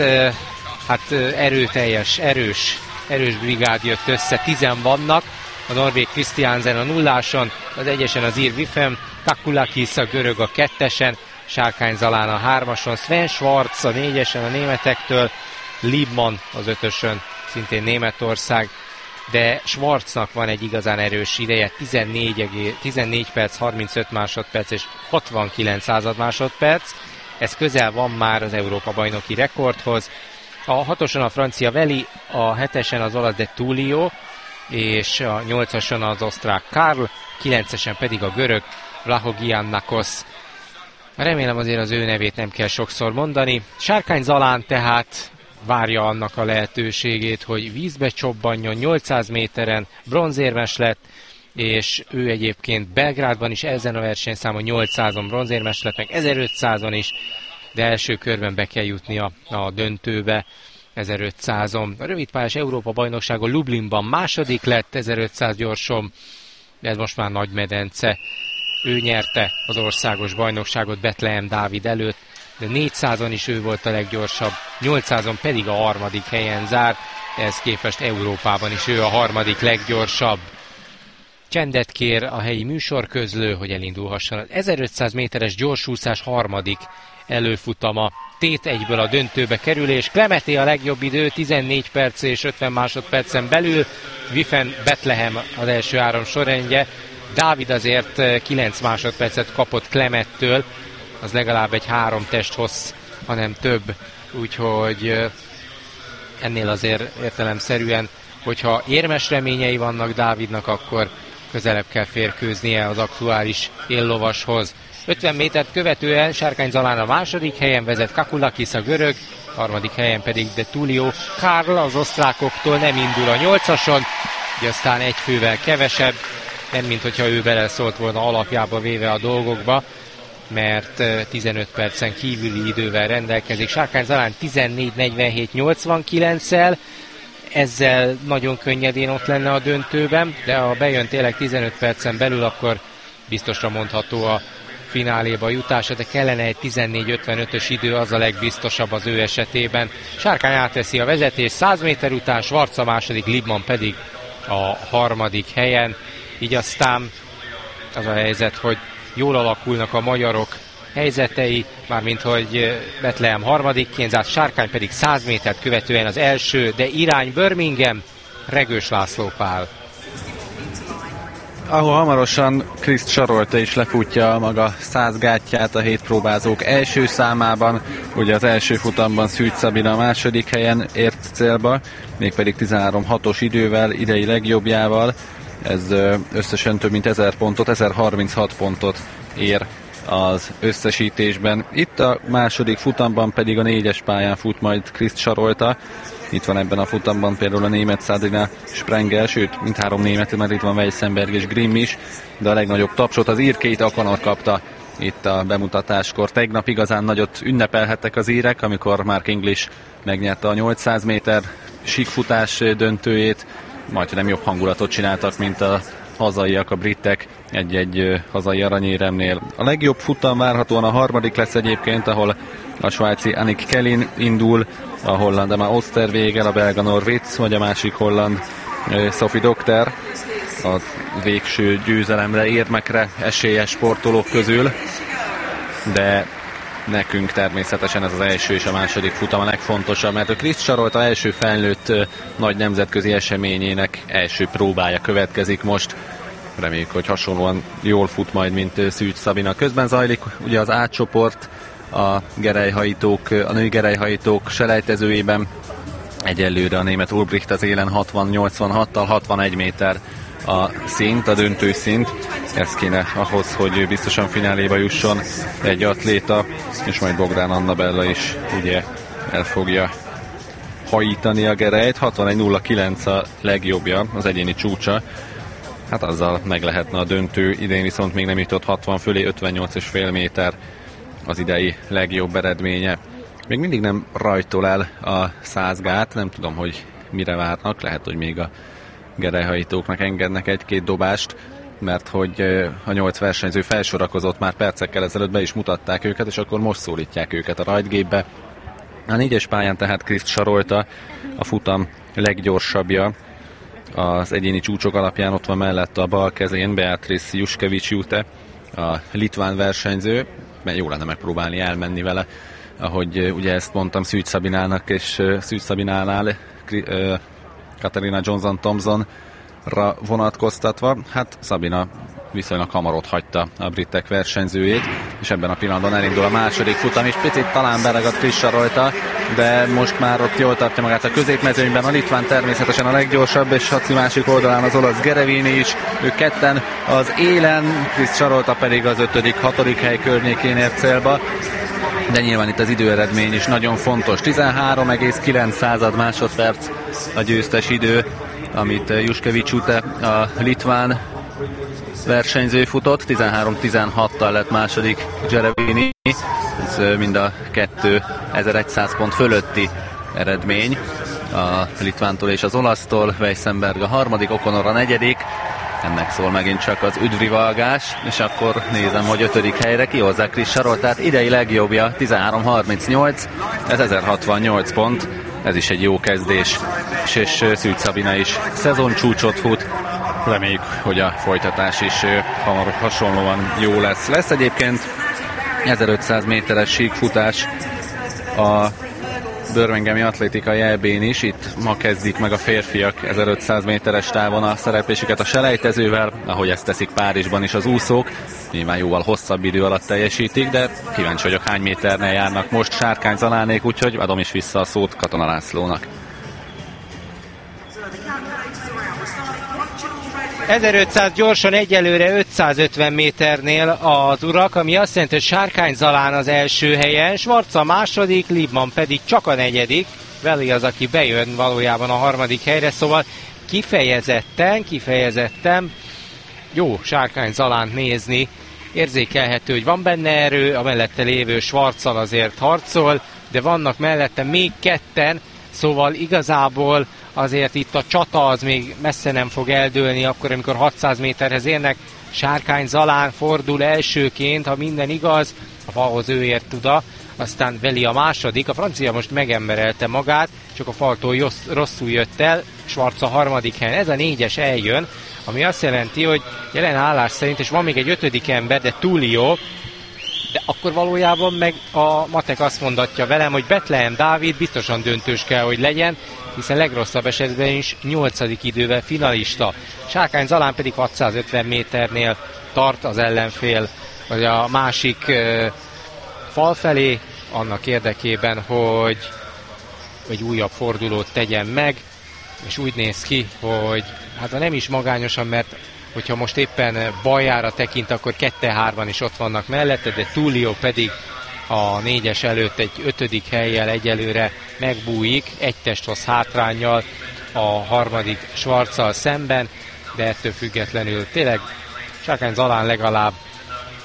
erőteljes, erős brigád jött össze, 10 vannak, a norvég Christiansen a 0-áson, az 1-esen az ír Wiffen, Kakulakis a görög a 2-esen, Sárkány Zalán a 3-ason, Sven Schwarz a 4-esen a németektől, Liebmann az 5-ösön, szintén Németország, de Schwarznak van egy igazán erős ideje, 14 perc, 35 másodperc és 69 század másodperc, ez közel van már az Európa-bajnoki rekordhoz. A 6-oson a francia Veli, a 7-esen az olasz de Tullio, és a 8-ason az osztrák Karl, 9-esen pedig a görög Vlahogiannakos. Remélem azért az ő nevét nem kell sokszor mondani. Sárkány Zalán tehát várja annak a lehetőségét, hogy vízbe csobbanjon, 800 méteren bronzérmes lett, és ő egyébként Belgrádban is ezen a versenyszámon 800-on bronzérmes lett, meg 1500-on is, de első körben be kell jutni a döntőbe 1500-on. A rövidpályás Európa-bajnokságon Lublinban második lett 1500 gyorsom, de ez most már nagy medence. Ő nyerte az országos bajnokságot Bethlehem Dávid előtt, de 400-on is ő volt a leggyorsabb, 800-on pedig a harmadik helyen zárt, ehhez képest Európában is ő a harmadik leggyorsabb. Csendet kér a helyi műsorközlő, hogy elindulhasson az 1500 méteres gyorsúszás harmadik előfutama. Tét egyből a döntőbe kerülés. Klemeté a legjobb idő, 14 perc és 50 másodpercen belül. Wiffen Bethlehem az első 3 sorrendje. Dávid azért 9 másodpercet kapott Klemettől, az legalább egy 3 testhossz, hanem több. Úgyhogy ennél azért értelemszerűen, hogyha érmes reményei vannak Dávidnak, akkor közelebb kell férkőznie az aktuális éllovashoz. 50 métert követően Sárkány Zalán a második helyen vezet, Kakulakis a görög, harmadik helyen pedig de Tullio. Karl az osztrákoktól nem indul a 8-ason, így aztán egy fővel kevesebb, nem mint hogyha ő beleszólt volna alapjába véve a dolgokba, mert 15 percen kívüli idővel rendelkezik. Sárkány Zalán 14:47.89-el, ezzel nagyon könnyedén ott lenne a döntőben, de ha bejön tényleg 15 percen belül, akkor biztosra mondható a fináléba jutása, de kellene egy 14:55-ös idő, az a legbiztosabb az ő esetében. Sárkány átveszi a vezetés 100 méter után, Schwarz a második, Liebmann pedig a harmadik helyen. Így aztán az a helyzet, hogy jól alakulnak a magyarok helyzetei, mármint hogy Bethlehem harmadikként zárt, Sárkány pedig 100 métert követően az első, de irány Birmingham, Regős László Pál. Ahol hamarosan Kriszt Sarolta is lefutja maga 100 gátját a hétpróbázók első számában, ugye az első futamban Szűcs Szabina a második helyen ért célba, mégpedig 13:06-os idővel, idei legjobbjával, ez összesen több mint 1000 pontot, 1036 pontot ér az összesítésben. Itt a második futamban pedig a 4-es pályán fut majd Kriszt Sarolta. Itt van ebben a futamban például a német Sadina Sprengel, sőt, mindhárom német, mert itt van Weissenberg és Grimm is, de a legnagyobb tapsot az ír Keith O'Connor kapta itt a bemutatáskor. Tegnap igazán nagyot ünnepelhettek az írek, amikor Mark English megnyerte a 800 méter síkfutás döntőjét. Majdnem jobb hangulatot csináltak, mint a hazaiak, a britek egy-egy hazai aranyéremnél. A legjobb futam várhatóan a harmadik lesz egyébként, ahol a svájci Annick Kellin indul, a holland Emma Osterwegel, a belga Norwitz, vagy a másik holland Sophie Dokter, a végső győzelemre, érmekre esélyes sportolók közül, de nekünk természetesen ez az első és a második futam a legfontosabb, mert a Kriszt Sarolta első felnőtt nagy nemzetközi eseményének első próbája következik most. Reméljük, hogy hasonlóan jól fut majd, mint Szűcs Szabina. Közben zajlik ugye az A csoport, a női gerelyhajítók selejtezőjében. Egyelőre a német Ulbricht az élen 60-86-tal, 61 méter a szint, a döntő szint. Ez kéne ahhoz, hogy biztosan fináléba jusson egy atléta, és majd Bogdán Annabella is ugye el fogja hajítani a gerelyt. 61.09 a legjobbja, az egyéni csúcsa. Hát azzal meg lehetne a döntő, idén viszont még nem jutott 60 fölé, 58,5 méter az idei legjobb eredménye. Még mindig nem rajtol el a 100 gát, nem tudom, hogy mire várnak, lehet, hogy még a gerelyhajítóknak engednek egy-két dobást, mert hogy a 8 versenyző felsorakozott már percekkel ezelőtt, be is mutatták őket, és akkor most szólítják őket a rajtgépbe. A 4-es pályán tehát Kriszt Sarolta, a futam leggyorsabbja. Az egyéni csúcsok alapján ott van mellett a bal kezén Beatrice Juszkevics-Jute, a litván versenyző, mert jó lenne megpróbálni elmenni vele, ahogy ugye ezt mondtam Szűcs Szabinának, és Szűcs Szabinánál Katarina Johnson-Thompsonra vonatkoztatva. Hát Szabina viszonylag hamar ott hagyta a britek versenyzőjét, és ebben a pillanatban elindul a második futam, és picit talán beragadt Kriszt Sarolta, de most már ott jól tartja magát a középmezőnyben. A litván természetesen a leggyorsabb, és Haci másik oldalán az olasz Gerevini is. Ők ketten az élen, Kriszt Sarolta pedig az 5.-6. hely környékén ért célba. De nyilván itt az időeredmény is nagyon fontos. 13,9 másodperc a győztes idő, amit Juszkevics-Jute, a litván versenyző futott. 13-16-tal lett második Gerevini. Ez mind a kettő 1100 pont fölötti eredmény a litvántól és az olasztól. Weissenberg a harmadik, O'Connor a negyedik. Ennek szól megint csak az üdvrivalgás, és akkor nézem, hogy 5. helyre kihozzák Kriszt Saroltát. Idei legjobbja 13.38, ez 1068 pont, ez is egy jó kezdés, és Szűcs Szabina is szezoncsúcsot fut. Reméljük, hogy a folytatás is hasonlóan jó lesz. Lesz egyébként 1500 méteres síkfutás a Birminghami Atlétikai EB-n is. Itt ma kezdik meg a férfiak 1500 méteres távon a szereplésüket a selejtezővel, ahogy ezt teszik Párizsban is az úszók. Nyilván jóval hosszabb idő alatt teljesítik, de kíváncsi vagyok, hány méternél járnak most Sárkány Zalánék, úgyhogy adom is vissza a szót Katona Lászlónak. 1500 gyorsan, egyelőre 550 méternél az urak, ami azt jelenti, hogy Sárkány Zalán az első helyen, Schwarz a második, Liebmann pedig csak a negyedik. Veli az, aki bejön valójában a harmadik helyre, szóval kifejezetten jó Sárkány Zalánt nézni. Érzékelhető, hogy van benne erő, a mellette lévő Schwarzzal azért harcol, de vannak mellette még ketten, szóval igazából azért itt a csata az még messze nem fog eldőlni, akkor, amikor 600 méterhez érnek. Sárkány Zalán fordul elsőként, ha minden igaz, a falhoz ő ért oda, aztán Veli a második, a francia most megemberelte magát, csak a faltól rosszul jött el, Schwarz a harmadik helyen, ez a 4-es eljön, ami azt jelenti, hogy jelen állás szerint, és van még egy 5. ember, de Tullio, de akkor valójában meg a matek azt mondatja velem, hogy Bethlehem Dávid biztosan döntős kell, hogy legyen, hiszen legrosszabb esetben is 8. idővel finalista. Sárkány Zalán pedig 650 méternél tart az ellenfél, vagy a másik fal felé, annak érdekében, hogy egy újabb fordulót tegyen meg, és úgy néz ki, hogy hát nem is magányosan, mert hogyha most éppen baljára tekint, akkor 2-3-an is ott vannak mellette, de Tullio pedig a 4-es előtt egy 5. hellyel egyelőre megbújik, egy testhoz hátránnyal a harmadik Schwarzzal szemben, de ettől függetlenül tényleg Sárkány Zalán legalább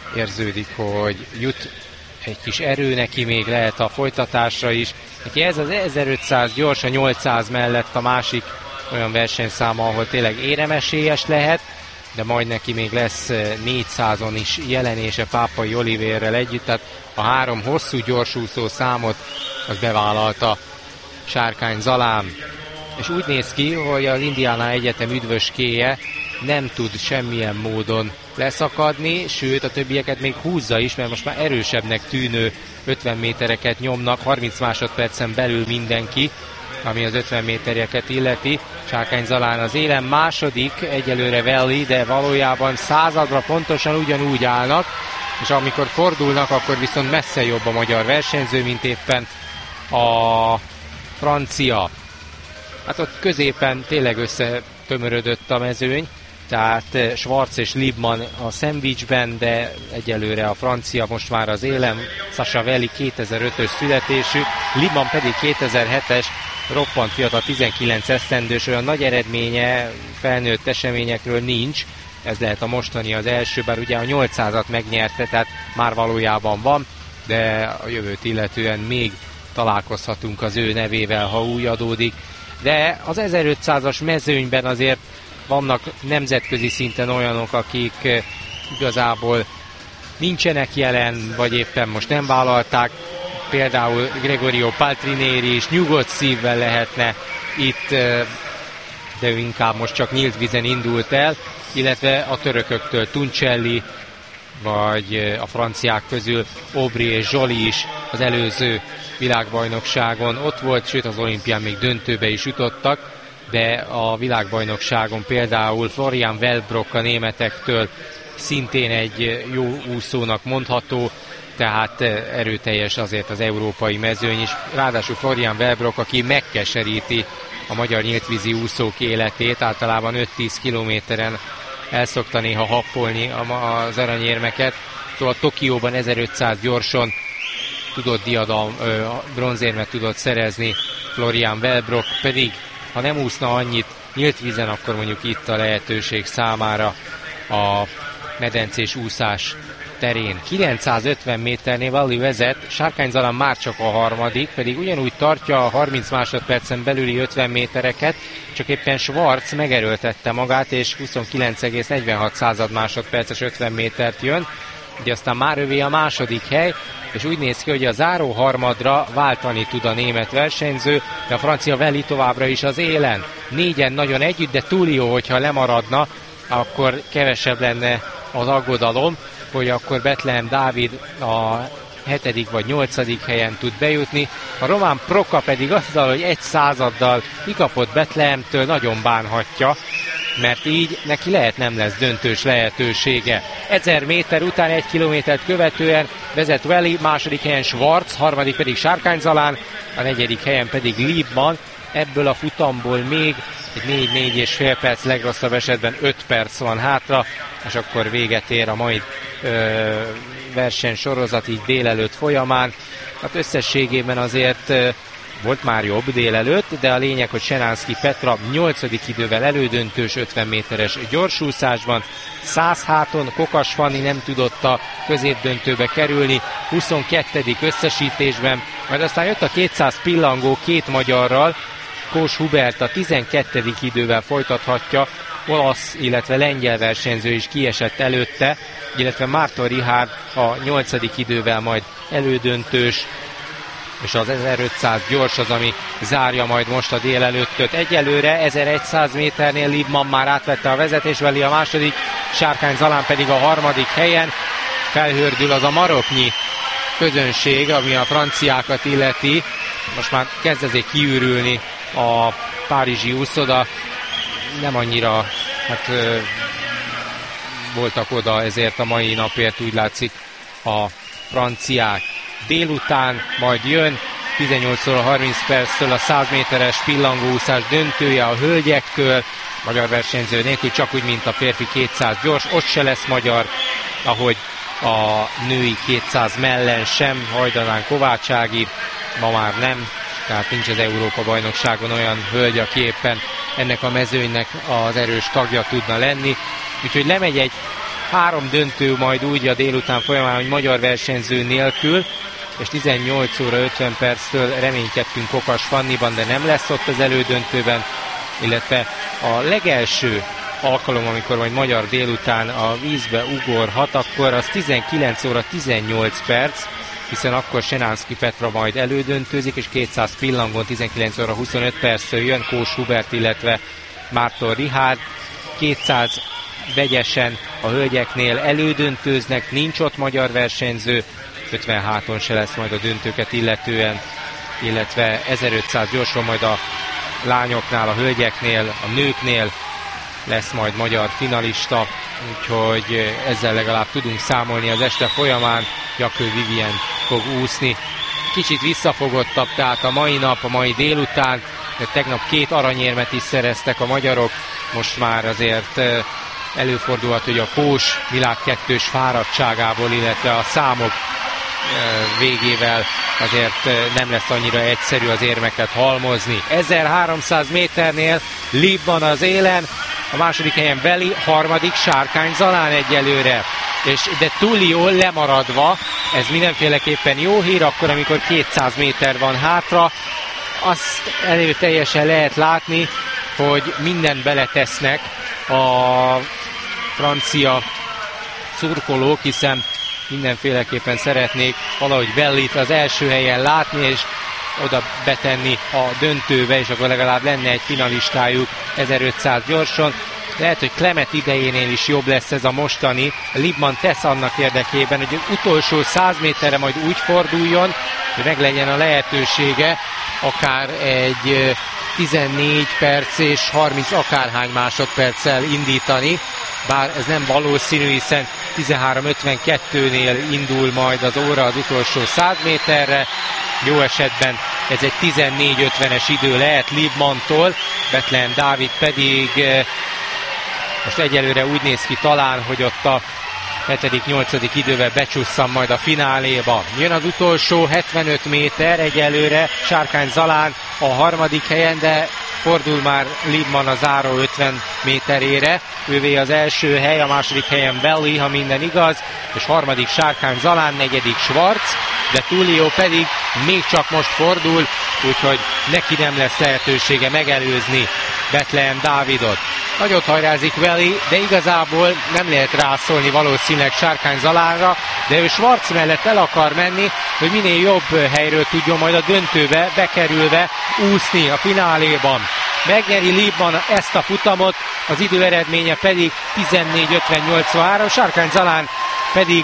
érződik, hogy jut egy kis erő neki, még lehet a folytatásra is. Neki ez az 1500 gyors, a 800 mellett a másik olyan versenyszáma, ahol tényleg éremesélyes lehet, de majd neki még lesz 400-on is jelenése Pápai Olivérrel együtt, tehát a 3 hosszú gyorsúszó számot az bevállalta Sárkány Zalán. És úgy néz ki, hogy az Indiana Egyetem üdvöskéje nem tud semmilyen módon leszakadni, sőt a többieket még húzza is, mert most már erősebbnek tűnő 50 métereket nyomnak, 30 másodpercen belül mindenki, ami az 50 métereket illeti. Sárkány Zalán az élen második, egyelőre Valley, de valójában századra pontosan ugyanúgy állnak, és amikor fordulnak, akkor viszont messze jobb a magyar versenyző, mint éppen a francia. Hát ott középen tényleg összetömörödött a mezőny, tehát Schwarz és Liebmann a szendvicsben, de egyelőre a francia most már az élen. Sasha Valley 2005-ös születésű, Liebmann pedig 2007-es, roppant fiatal, 19 esztendős, olyan nagy eredménye felnőtt eseményekről nincs. Ez lehet a mostani az első, bár ugye a 800-at megnyerte, tehát már valójában van, de a jövőt illetően még találkozhatunk az ő nevével, ha új adódik. De az 1500-as mezőnyben azért vannak nemzetközi szinten olyanok, akik igazából nincsenek jelen, vagy éppen most nem vállalták. Például Gregorio Paltrinieri is nyugodt szívvel lehetne itt, de ő inkább most csak nyílt vízen indult el, illetve a törököktől Tuncelli, vagy a franciák közül Aubry és Joly is az előző világbajnokságon ott volt, sőt az olimpián még döntőbe is jutottak, de a világbajnokságon például Florian Wellbrock a németektől szintén egy jó úszónak mondható, tehát erőteljes azért az európai mezőny is. Ráadásul Florian Wellbrock, aki megkeseríti a magyar nyíltvízi úszók életét, általában 5-10 kilométeren el szokta néha happolni az aranyérmeket. Szóval Tokióban 1500 gyorson tudott bronzérmet tudott szerezni Florian Wellbrock, pedig ha nem úszna annyit nyílt vízen, akkor mondjuk itt a lehetőség számára a medencés úszás terén. 950 méternél Valley vezet, Sárkány Zalán már csak a harmadik, pedig ugyanúgy tartja a 30 másodpercen belüli 50 métereket, csak éppen Schwarz megerőltette magát, és 29,46 másodperces 50 métert jön, ugye aztán már övé a második hely, és úgy néz ki, hogy a záró harmadra váltani tud a német versenyző, de a francia Valley továbbra is az élen. Négyen nagyon együtt, de túl jó, hogyha lemaradna, akkor kevesebb lenne az aggodalom, hogy akkor Bethlehem Dávid a 7. vagy 8. helyen tud bejutni. A Roman Proka pedig azzal, hogy 1 századdal kikapott Bethlehemtől, nagyon bánhatja, mert így neki nem lesz döntős lehetősége. 1000 méter után 1 kilométert követően vezet Valley, második helyen Schwarz, harmadik pedig Sárkány Zalán, a 4. helyen pedig Liebmann. Ebből a futamból még egy 4-4,5 perc, legrosszabb esetben 5 perc van hátra, és akkor véget ér a mai versenysorozat így délelőtt folyamán. Hát összességében azért volt már jobb délelőtt, de a lényeg, hogy Senánszky Petra 8. idővel elődöntős 50 méteres gyorsúszásban, 100 háton Kokas Fanni nem tudott a középdöntőbe kerülni, 22. összesítésben, majd aztán jött a 200 pillangó 2 magyarral, Kós Hubert a 12. idővel folytathatja, olasz, illetve lengyel versenyző is kiesett előtte, illetve Márton Richard a 8. idővel majd elődöntős, és az 1500 gyors az, ami zárja majd most a délelőttöt. Egyelőre 1100 méternél Liebmann már átvette a vezetés, Valley a második, Sárkány Zalán pedig a 3. helyen. Felhördül az a maroknyi közönség, ami a franciákat illeti. Most már kezd ezért kiürülni a párizsi úszoda. Nem annyira voltak oda ezért a mai napért, úgy látszik, a franciák. Délután majd jön 18 óra 30 perctől a 100 méteres pillangóúszás döntője a hölgyektől, magyar versenyző nélkül, csak úgy, mint a férfi 200 gyors. Ott se lesz magyar, ahogy a női 200 mellen sem. Hajdanán Kovács Ági ma már nem, tehát nincs az Európa-bajnokságon olyan hölgy, aki éppen ennek a mezőnynek az erős tagja tudna lenni. Úgyhogy lemegy egy 3 döntő majd úgy a délután folyamán, hogy magyar versenyző nélkül, és 18 óra 50 perctől reménykedtünk Kokas Fanniban, de nem lesz ott az elődöntőben, illetve a legelső alkalom, amikor majd magyar délután a vízbe ugorhat, akkor az 19 óra 18 perc, hiszen akkor Senánszky Petra majd elődöntőzik, és 200 pillangon 19 óra 25 perctől jön Kós Hubert, illetve Márton Richárd. 200 vegyesen a hölgyeknél elődöntőznek, nincs ott magyar versenyző, 56-on se lesz majd a döntőket illetően, illetve 1500 gyorsan majd a lányoknál, a hölgyeknél, a nőknél lesz majd magyar finalista, úgyhogy ezzel legalább tudunk számolni az este folyamán. Jakő Vivien fog úszni. Kicsit visszafogottabb, tehát a mai nap, a mai délután, de tegnap 2 aranyérmet is szereztek a magyarok, most már azért előfordulhat, hogy a Kós világ 2-s fáradtságából, illetve a számok végével azért nem lesz annyira egyszerű az érmeket halmozni. 1300 méternél Liebmann az élen, a második helyen Veli, harmadik Sárkány Zalán egyelőre, és de Tullio lemaradva, ez mindenféleképpen jó hír, akkor amikor 200 méter van hátra, azt előteljesen lehet látni, hogy mindent beletesznek a francia szurkolók, hiszen mindenféleképpen szeretnék valahogy Vellit az első helyen látni, és oda betenni a döntőbe, és akkor legalább lenne egy finalistájuk 1500 gyorson. Lehet, hogy Klemet idejénél is jobb lesz ez a mostani. Liebmann tesz annak érdekében, hogy az utolsó 100 méterre majd úgy forduljon, hogy meg legyen a lehetősége akár egy 14 perc és 30 akárhány másodperccel indítani, bár ez nem valószínű, hiszen 13.52-nél indul majd az óra az utolsó 100 méterre, jó esetben ez egy 14.50-es idő lehet Liebmanntól, Bethlehem Dávid pedig most egyelőre úgy néz ki talán, hogy ott a 7.-8. idővel becsusszan majd a fináléba. Jön az utolsó 75 méter, egyelőre Sárkány Zalán a harmadik helyen, de fordul már Liebmann a záró 50 méterére. Ővé az első hely, a második helyen Belli, ha minden igaz, és harmadik Sárkány Zalán, negyedik Schwarz, de Tullio pedig még csak most fordul, úgyhogy neki nem lesz lehetősége megelőzni Bethlehem Dávidot. Nagyot hajrázik Veli, de igazából nem lehet rászólni valószínűleg Sárkány Zalánra, de ő Schwarz mellett el akar menni, hogy minél jobb helyről tudjon majd a döntőbe bekerülve úszni a fináléban. Megnyeri Liebmann ezt a futamot, az idő eredménye pedig 14.50.83, Sárkány Zalán pedig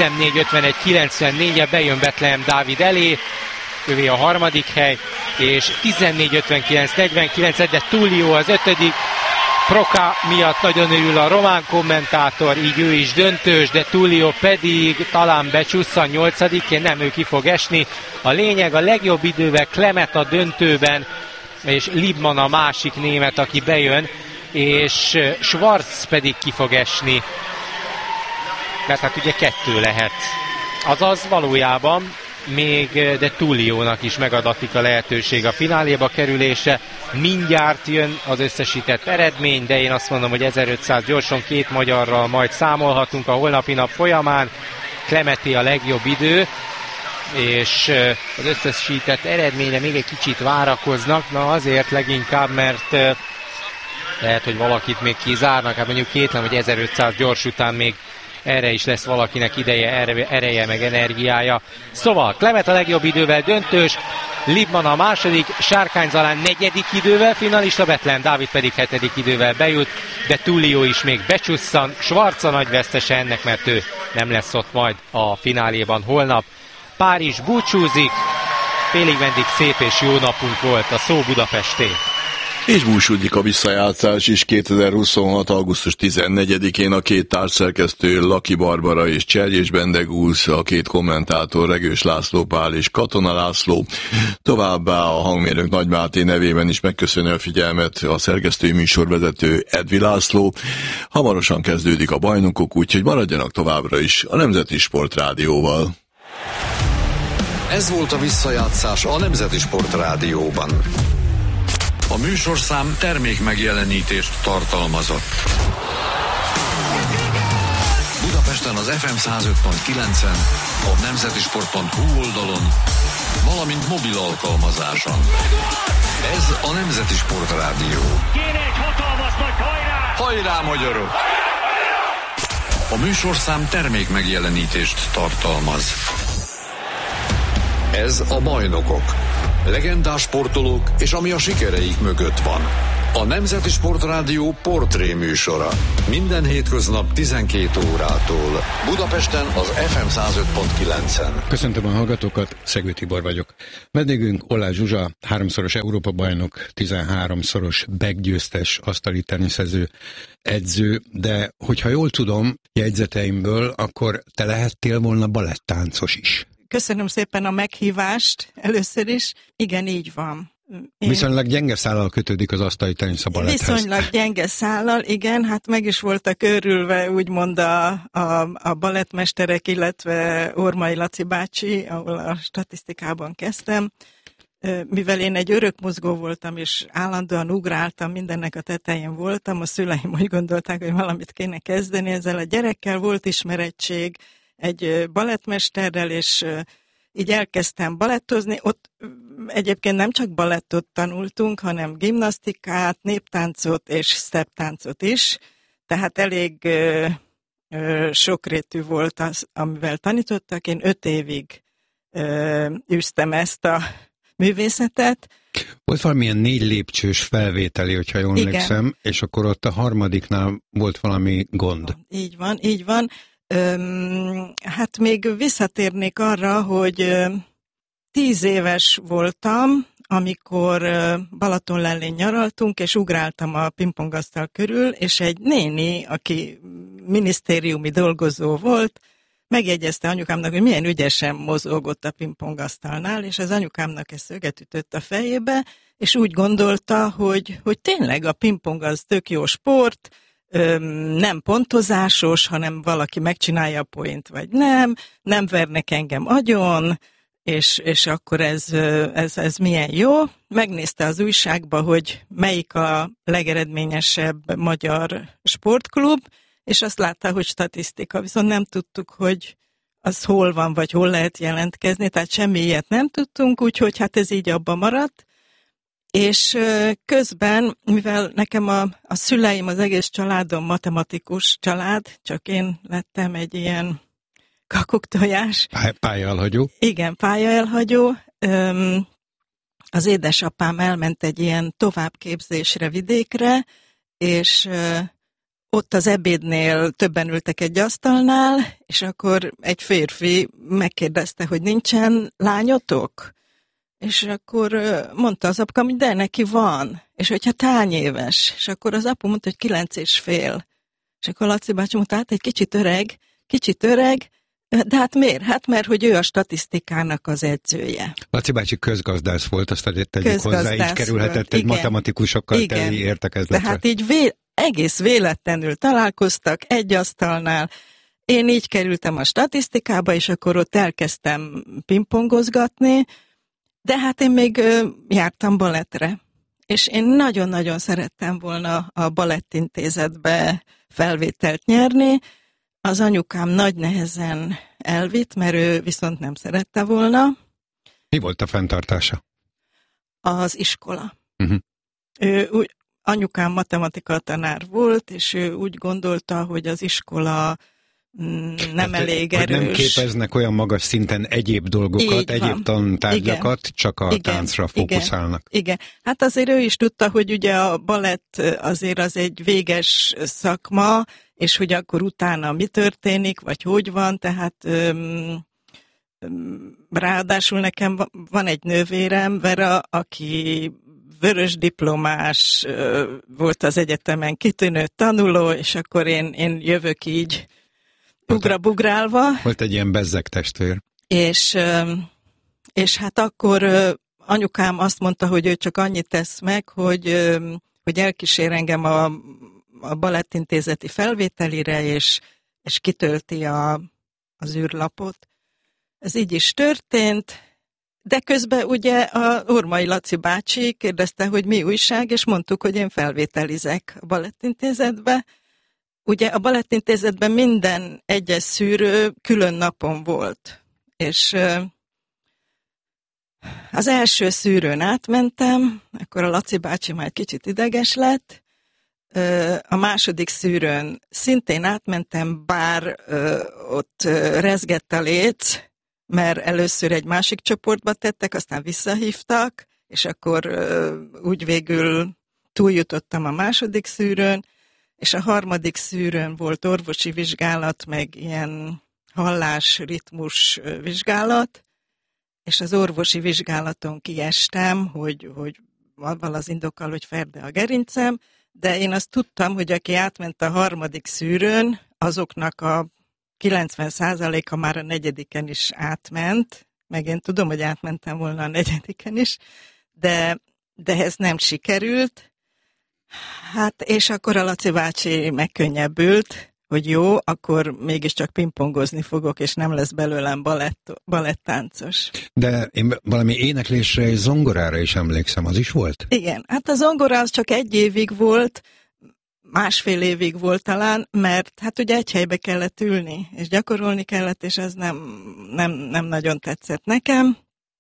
14.51.94-e bejön Bethlehem Dávid elé, ővé a harmadik hely, és 14.59.49, de Tullio az 5. Proka miatt nagyon örül a román kommentátor, így ő is döntős, de Tullio pedig talán becsusszan 8-én, nem, ő ki fog esni. A lényeg, a legjobb idővel Klemet a döntőben, és Liebmann a másik német, aki bejön, és Schwarz pedig ki fog esni. Mert hát ugye 2 lehet. Azaz valójában még de Tulliónak is megadatik a lehetőség a fináléba kerülése. Mindjárt jön az összesített eredmény, de én azt mondom, hogy 1500 gyorsan 2 magyarral majd számolhatunk a holnapi nap folyamán. Clemeti a legjobb idő, és az összesített eredményre még egy kicsit várakoznak, na azért leginkább, mert lehet, hogy valakit még kizárnak, hát mondjuk kétlem, hogy 1500 gyors után még erre is lesz valakinek ideje, ereje meg energiája. Szóval Klemet a legjobb idővel döntős, Liebmann a második, Sárkány Zalán 4. idővel finalista, Bethlehem Dávid pedig 7. idővel bejut, de Tullio is még becsusszan, Schwarz a nagy vesztese ennek, mert ő nem lesz ott majd a fináléban holnap. Párizs búcsúzik, félig meddig szép és jó napunk volt, a szó Budapesté. És búcsúdik a visszajátszás is 2026. augusztus 14-én a 2 társszerkesztő Laki Barbara és Cserjés Bendegúz, a 2 kommentátor Regős László Pál és Katona László. Továbbá a hangmérnök Nagy Máté nevében is megköszönő a figyelmet a szerkesztői műsorvezető Edvi László. Hamarosan kezdődik a bajnokok, úgyhogy maradjanak továbbra is a Nemzeti Sport Rádióval. Ez volt a visszajátszás a Nemzeti Sport Rádióban. A műsorszám termék megjelenítést tartalmazott. az FM 105.9-en, a nemzetisport.hu oldalon, valamint mobil alkalmazáson. Ez a Nemzeti Sport Rádió. Kéne egy hatalmas nagy hajrá! Hajrá, magyarok! A műsorszám termék megjelenítést tartalmaz. Ez a Bajnokok. Legendás sportolók és ami a sikereik mögött van. A Nemzeti Sport Rádió portré műsora. Minden hétköznap 12 órától. Budapesten az FM 105.9-en. Köszöntöm a hallgatókat, Szegő Tibor vagyok. Vendégünk Oláh Zsuzsa, 3-szoros Európa-bajnok, 13-szoros BEC-győztes asztali teniszező, edző, de hogyha jól tudom jegyzeteimből, akkor te lehettél volna balettáncos is. Köszönöm szépen a meghívást először is. Igen, így van. Viszonylag gyenge szállal kötődik az asztali tenisz a baletthez. Viszonylag gyenge szállal, igen, hát meg is voltak örülve úgymond a balettmesterek, illetve Ormai Laci bácsi, ahol a statisztikában kezdtem. Mivel én egy örök mozgó voltam, és állandóan ugráltam, mindennek a tetején voltam, a szüleim úgy gondolták, hogy valamit kéne kezdeni ezzel a gyerekkel, volt ismerettség egy balettmesterrel, és így elkezdtem balettozni. Ott egyébként nem csak balettot tanultunk, hanem gimnasztikát, néptáncot és stepptáncot is, tehát elég sokrétű volt az, amivel tanítottak. Én 5 évig űztem ezt a művészetet. Volt valamilyen 4 lépcsős felvételi, hogyha jól emlékszem, és akkor ott a harmadiknál volt valami gond. Így van, így van. Hát még visszatérnék arra, hogy 10 éves voltam, amikor Balatonlellén nyaraltunk, és ugráltam a pingpongasztal körül, és egy néni, aki minisztériumi dolgozó volt, megjegyezte anyukámnak, hogy milyen ügyesen mozogott a pingpongasztalnál, és az anyukámnak ezt szöget ütött a fejébe, és úgy gondolta, hogy tényleg a pingpong az tök jó sport, nem pontozásos, hanem valaki megcsinálja a point, vagy nem vernek engem agyon, és akkor ez milyen jó. Megnézte az újságba, hogy melyik a legeredményesebb magyar sportklub, és azt látta, hogy statisztika, viszont nem tudtuk, hogy az hol van, vagy hol lehet jelentkezni, tehát semmi ilyet nem tudtunk, úgyhogy hát ez így abba maradt. És közben, mivel nekem a szüleim, az egész családom matematikus család, csak én lettem egy ilyen kakuktojás. Pályaelhagyó? Igen, pályaelhagyó. Az édesapám elment egy ilyen továbbképzésre vidékre, és ott az ebédnél többen ültek egy asztalnál, és akkor egy férfi megkérdezte, hogy nincsen lányotok? És akkor mondta az apukám, hogy de neki van, és hogyha hány éves? És akkor az apu mondta, hogy 9,5. És akkor Laci bácsi mondta, hát egy kicsit öreg, de hát miért? Hát mert, hogy ő a statisztikának az edzője. Laci bácsi közgazdász volt, azt tegyük hozzá, így kerülhetett egy matematikusokkal teli értekezletre. Tehát így egész véletlenül találkoztak egy asztalnál. Én így kerültem a statisztikába, és akkor ott elkezdtem pingpongozgatni, de hát én még jártam balettre, és én nagyon-nagyon szerettem volna a balettintézetbe felvételt nyerni. Az anyukám nagy nehezen elvitt, mert ő viszont nem szerette volna. Mi volt a fenntartása? Az iskola. Anyukám matematika tanár volt, és ő úgy gondolta, hogy az iskola nem elég erős. Nem képeznek olyan magas szinten egyéb dolgokat, egyéb tantárgyakat, csak a táncra fókuszálnak. Igen. Hát azért ő is tudta, hogy ugye a balett azért az egy véges szakma, és hogy akkor utána mi történik, vagy hogy van, tehát ráadásul nekem van egy nővérem, Vera, aki vörös diplomás, volt az egyetemen kitűnő tanuló, és akkor én jövök így bugrálva. Volt egy ilyen bezzeg testvér. És hát akkor anyukám azt mondta, hogy ő csak annyit tesz meg, hogy elkísér engem a balettintézeti felvételire, és kitölti az űrlapot. Ez így is történt, de közben ugye a Ormai Laci bácsi kérdezte, hogy mi újság, és mondtuk, hogy én felvételizek a balettintézetbe, ugye a Balettintézetben minden egyes szűrő külön napon volt, és az első szűrőn átmentem, akkor a Laci bácsi már egy kicsit ideges lett, a második szűrőn szintén átmentem, bár ott rezgett a léc, mert először egy másik csoportba tettek, aztán visszahívtak, és akkor úgy végül túljutottam a második szűrőn, és a harmadik szűrőn volt orvosi vizsgálat, meg ilyen hallás-ritmus vizsgálat, és az orvosi vizsgálaton kiestem, hogy avval az indokkal, hogy ferde a gerincem, de én azt tudtam, hogy aki átment a harmadik szűrőn, azoknak a 90%-a már a negyediken is átment, meg én tudom, hogy átmentem volna a negyediken is, de ez nem sikerült. Hát, és akkor a Laci bácsi megkönnyebbült, hogy jó, akkor mégiscsak pingpongozni fogok, és nem lesz belőlem balettáncos. De én valami éneklésre és zongorára is emlékszem, az is volt? Igen, hát a zongora az csak 1 évig volt, 1,5 évig volt talán, mert hát ugye egy helybe kellett ülni, és gyakorolni kellett, és ez nem nagyon tetszett nekem.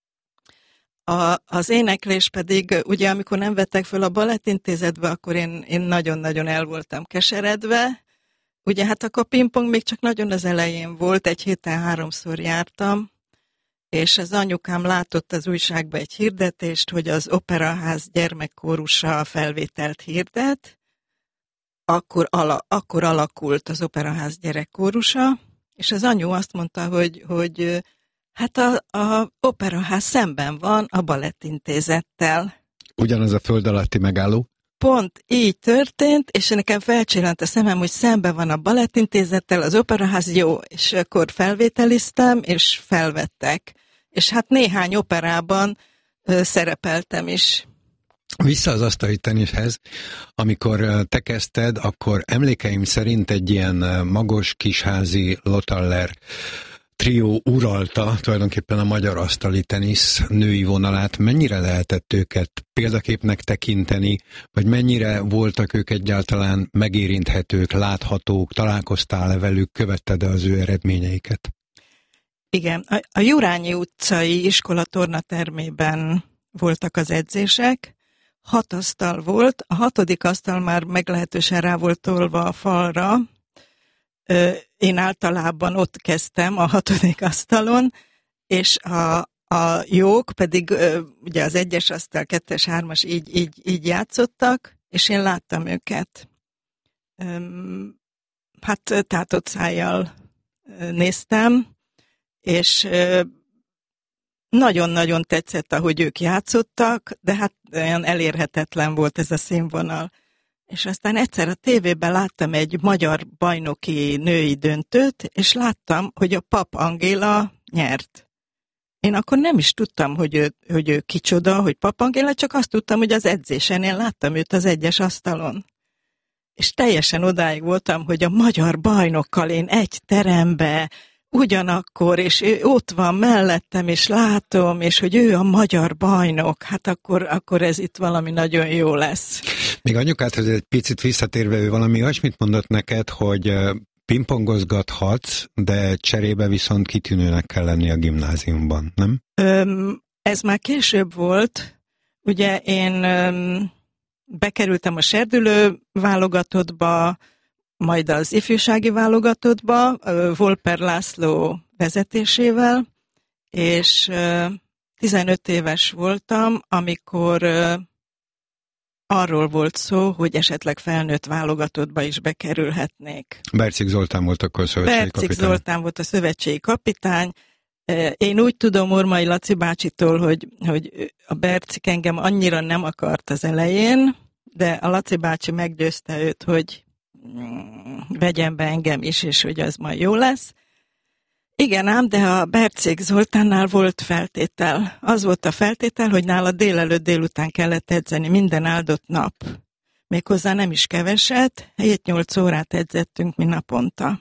Az éneklés pedig, ugye amikor nem vettek föl a Balettintézetbe, akkor én nagyon-nagyon el voltam keseredve. Ugye hát akkor a pingpong még csak nagyon az elején volt, egy héten 3-szor jártam, és az anyukám látott az újságba egy hirdetést, hogy az Operaház gyermekkórusa felvételt hirdet. Akkor alakult az Operaház gyerekkórusa, és az anyu azt mondta, hogy hát a Operaház szemben van a Balettintézettel. Ugyanaz a föld alatti megálló? Pont így történt, és nekem felcsillant a szemem, hogy szemben van a Balettintézettel, az Operaház, jó, és akkor felvételiztem, és felvettek. És hát néhány operában szerepeltem is. Vissza az asztali teniszhez, amikor te kezdted, akkor emlékeim szerint egy ilyen magos kisházi Lotaller trió uralta tulajdonképpen a magyar asztali tenisz női vonalát. Mennyire lehetett őket példaképnek tekinteni, vagy mennyire voltak ők egyáltalán megérinthetők, láthatók, találkoztál velük, követted az ő eredményeiket? Igen, a Jurányi utcai iskola tornatermében voltak az edzések, 6 asztal volt, a 6. asztal már meglehetősen rá volt tolva a falra. Én általában ott kezdtem a 6. asztalon, és a jók pedig ugye az 1-es asztal, 2-es, 3-as így játszottak, és én láttam őket. Hát tátott szájjal néztem, és nagyon-nagyon tetszett, ahogy ők játszottak, de hát olyan elérhetetlen volt ez a színvonal. És aztán egyszer a tévében láttam egy magyar bajnoki női döntőt, és láttam, hogy a Pap Angéla nyert. Én akkor nem is tudtam, hogy ő kicsoda, hogy Pap Angéla, csak azt tudtam, hogy az edzésen én láttam őt az 1-es asztalon. És teljesen odáig voltam, hogy a magyar bajnokkal én egy terembe, ugyanakkor, és ő ott van mellettem, és látom, és hogy ő a magyar bajnok, hát akkor ez itt valami nagyon jó lesz. Még anyukádhoz egy picit visszatérve, ő valami olyasmit mondott neked, hogy pingpongozgathatsz, de cserébe viszont kitűnőnek kell lenni a gimnáziumban, nem? Ez már később volt. Ugye én bekerültem a serdülő válogatottba, majd az ifjúsági válogatottba, Volper László vezetésével, és 15 éves voltam, amikor arról volt szó, hogy esetleg felnőtt válogatottba is bekerülhetnék. Bercik Zoltán volt akkor a szövetségi kapitány. Bercik Zoltán volt a szövetségi kapitány. Én úgy tudom Ormai Laci bácsitól, hogy a Bercik engem annyira nem akart az elején, de a Laci bácsi meggyőzte őt, hogy vegyen be engem is, és hogy az majd jó lesz. Igen ám, de a Bercik Zoltánnál volt feltétel. Az volt a feltétel, hogy nála délután kellett edzeni minden áldott nap. Méghozzá nem is keveset, 7-8 órát edzettünk mi naponta.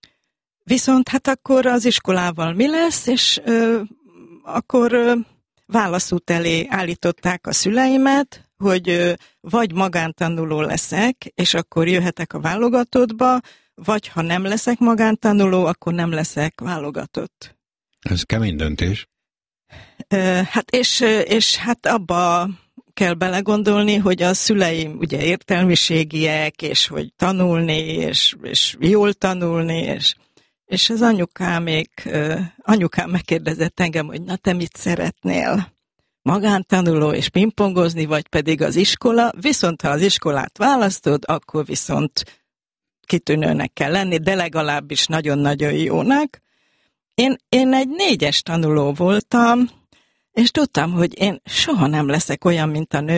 Viszont hát akkor az iskolával mi lesz, és akkor válaszút elé állították a szüleimet, hogy vagy magántanuló leszek, és akkor jöhetek a válogatottba, vagy ha nem leszek magántanuló, akkor nem leszek válogatott. Ez kemény döntés. Hát és hát abba kell belegondolni, hogy a szüleim ugye értelmiségiek, és hogy tanulni, és jól tanulni, és az anyukám megkérdezett engem, hogy na te mit szeretnél? Magántanuló és pingpongozni, vagy pedig az iskola? Viszont ha az iskolát választod, akkor viszont kitűnőnek kell lenni, de legalábbis nagyon-nagyon jónak. Én egy 4-es tanuló voltam, és tudtam, hogy én soha nem leszek olyan, mint a nő,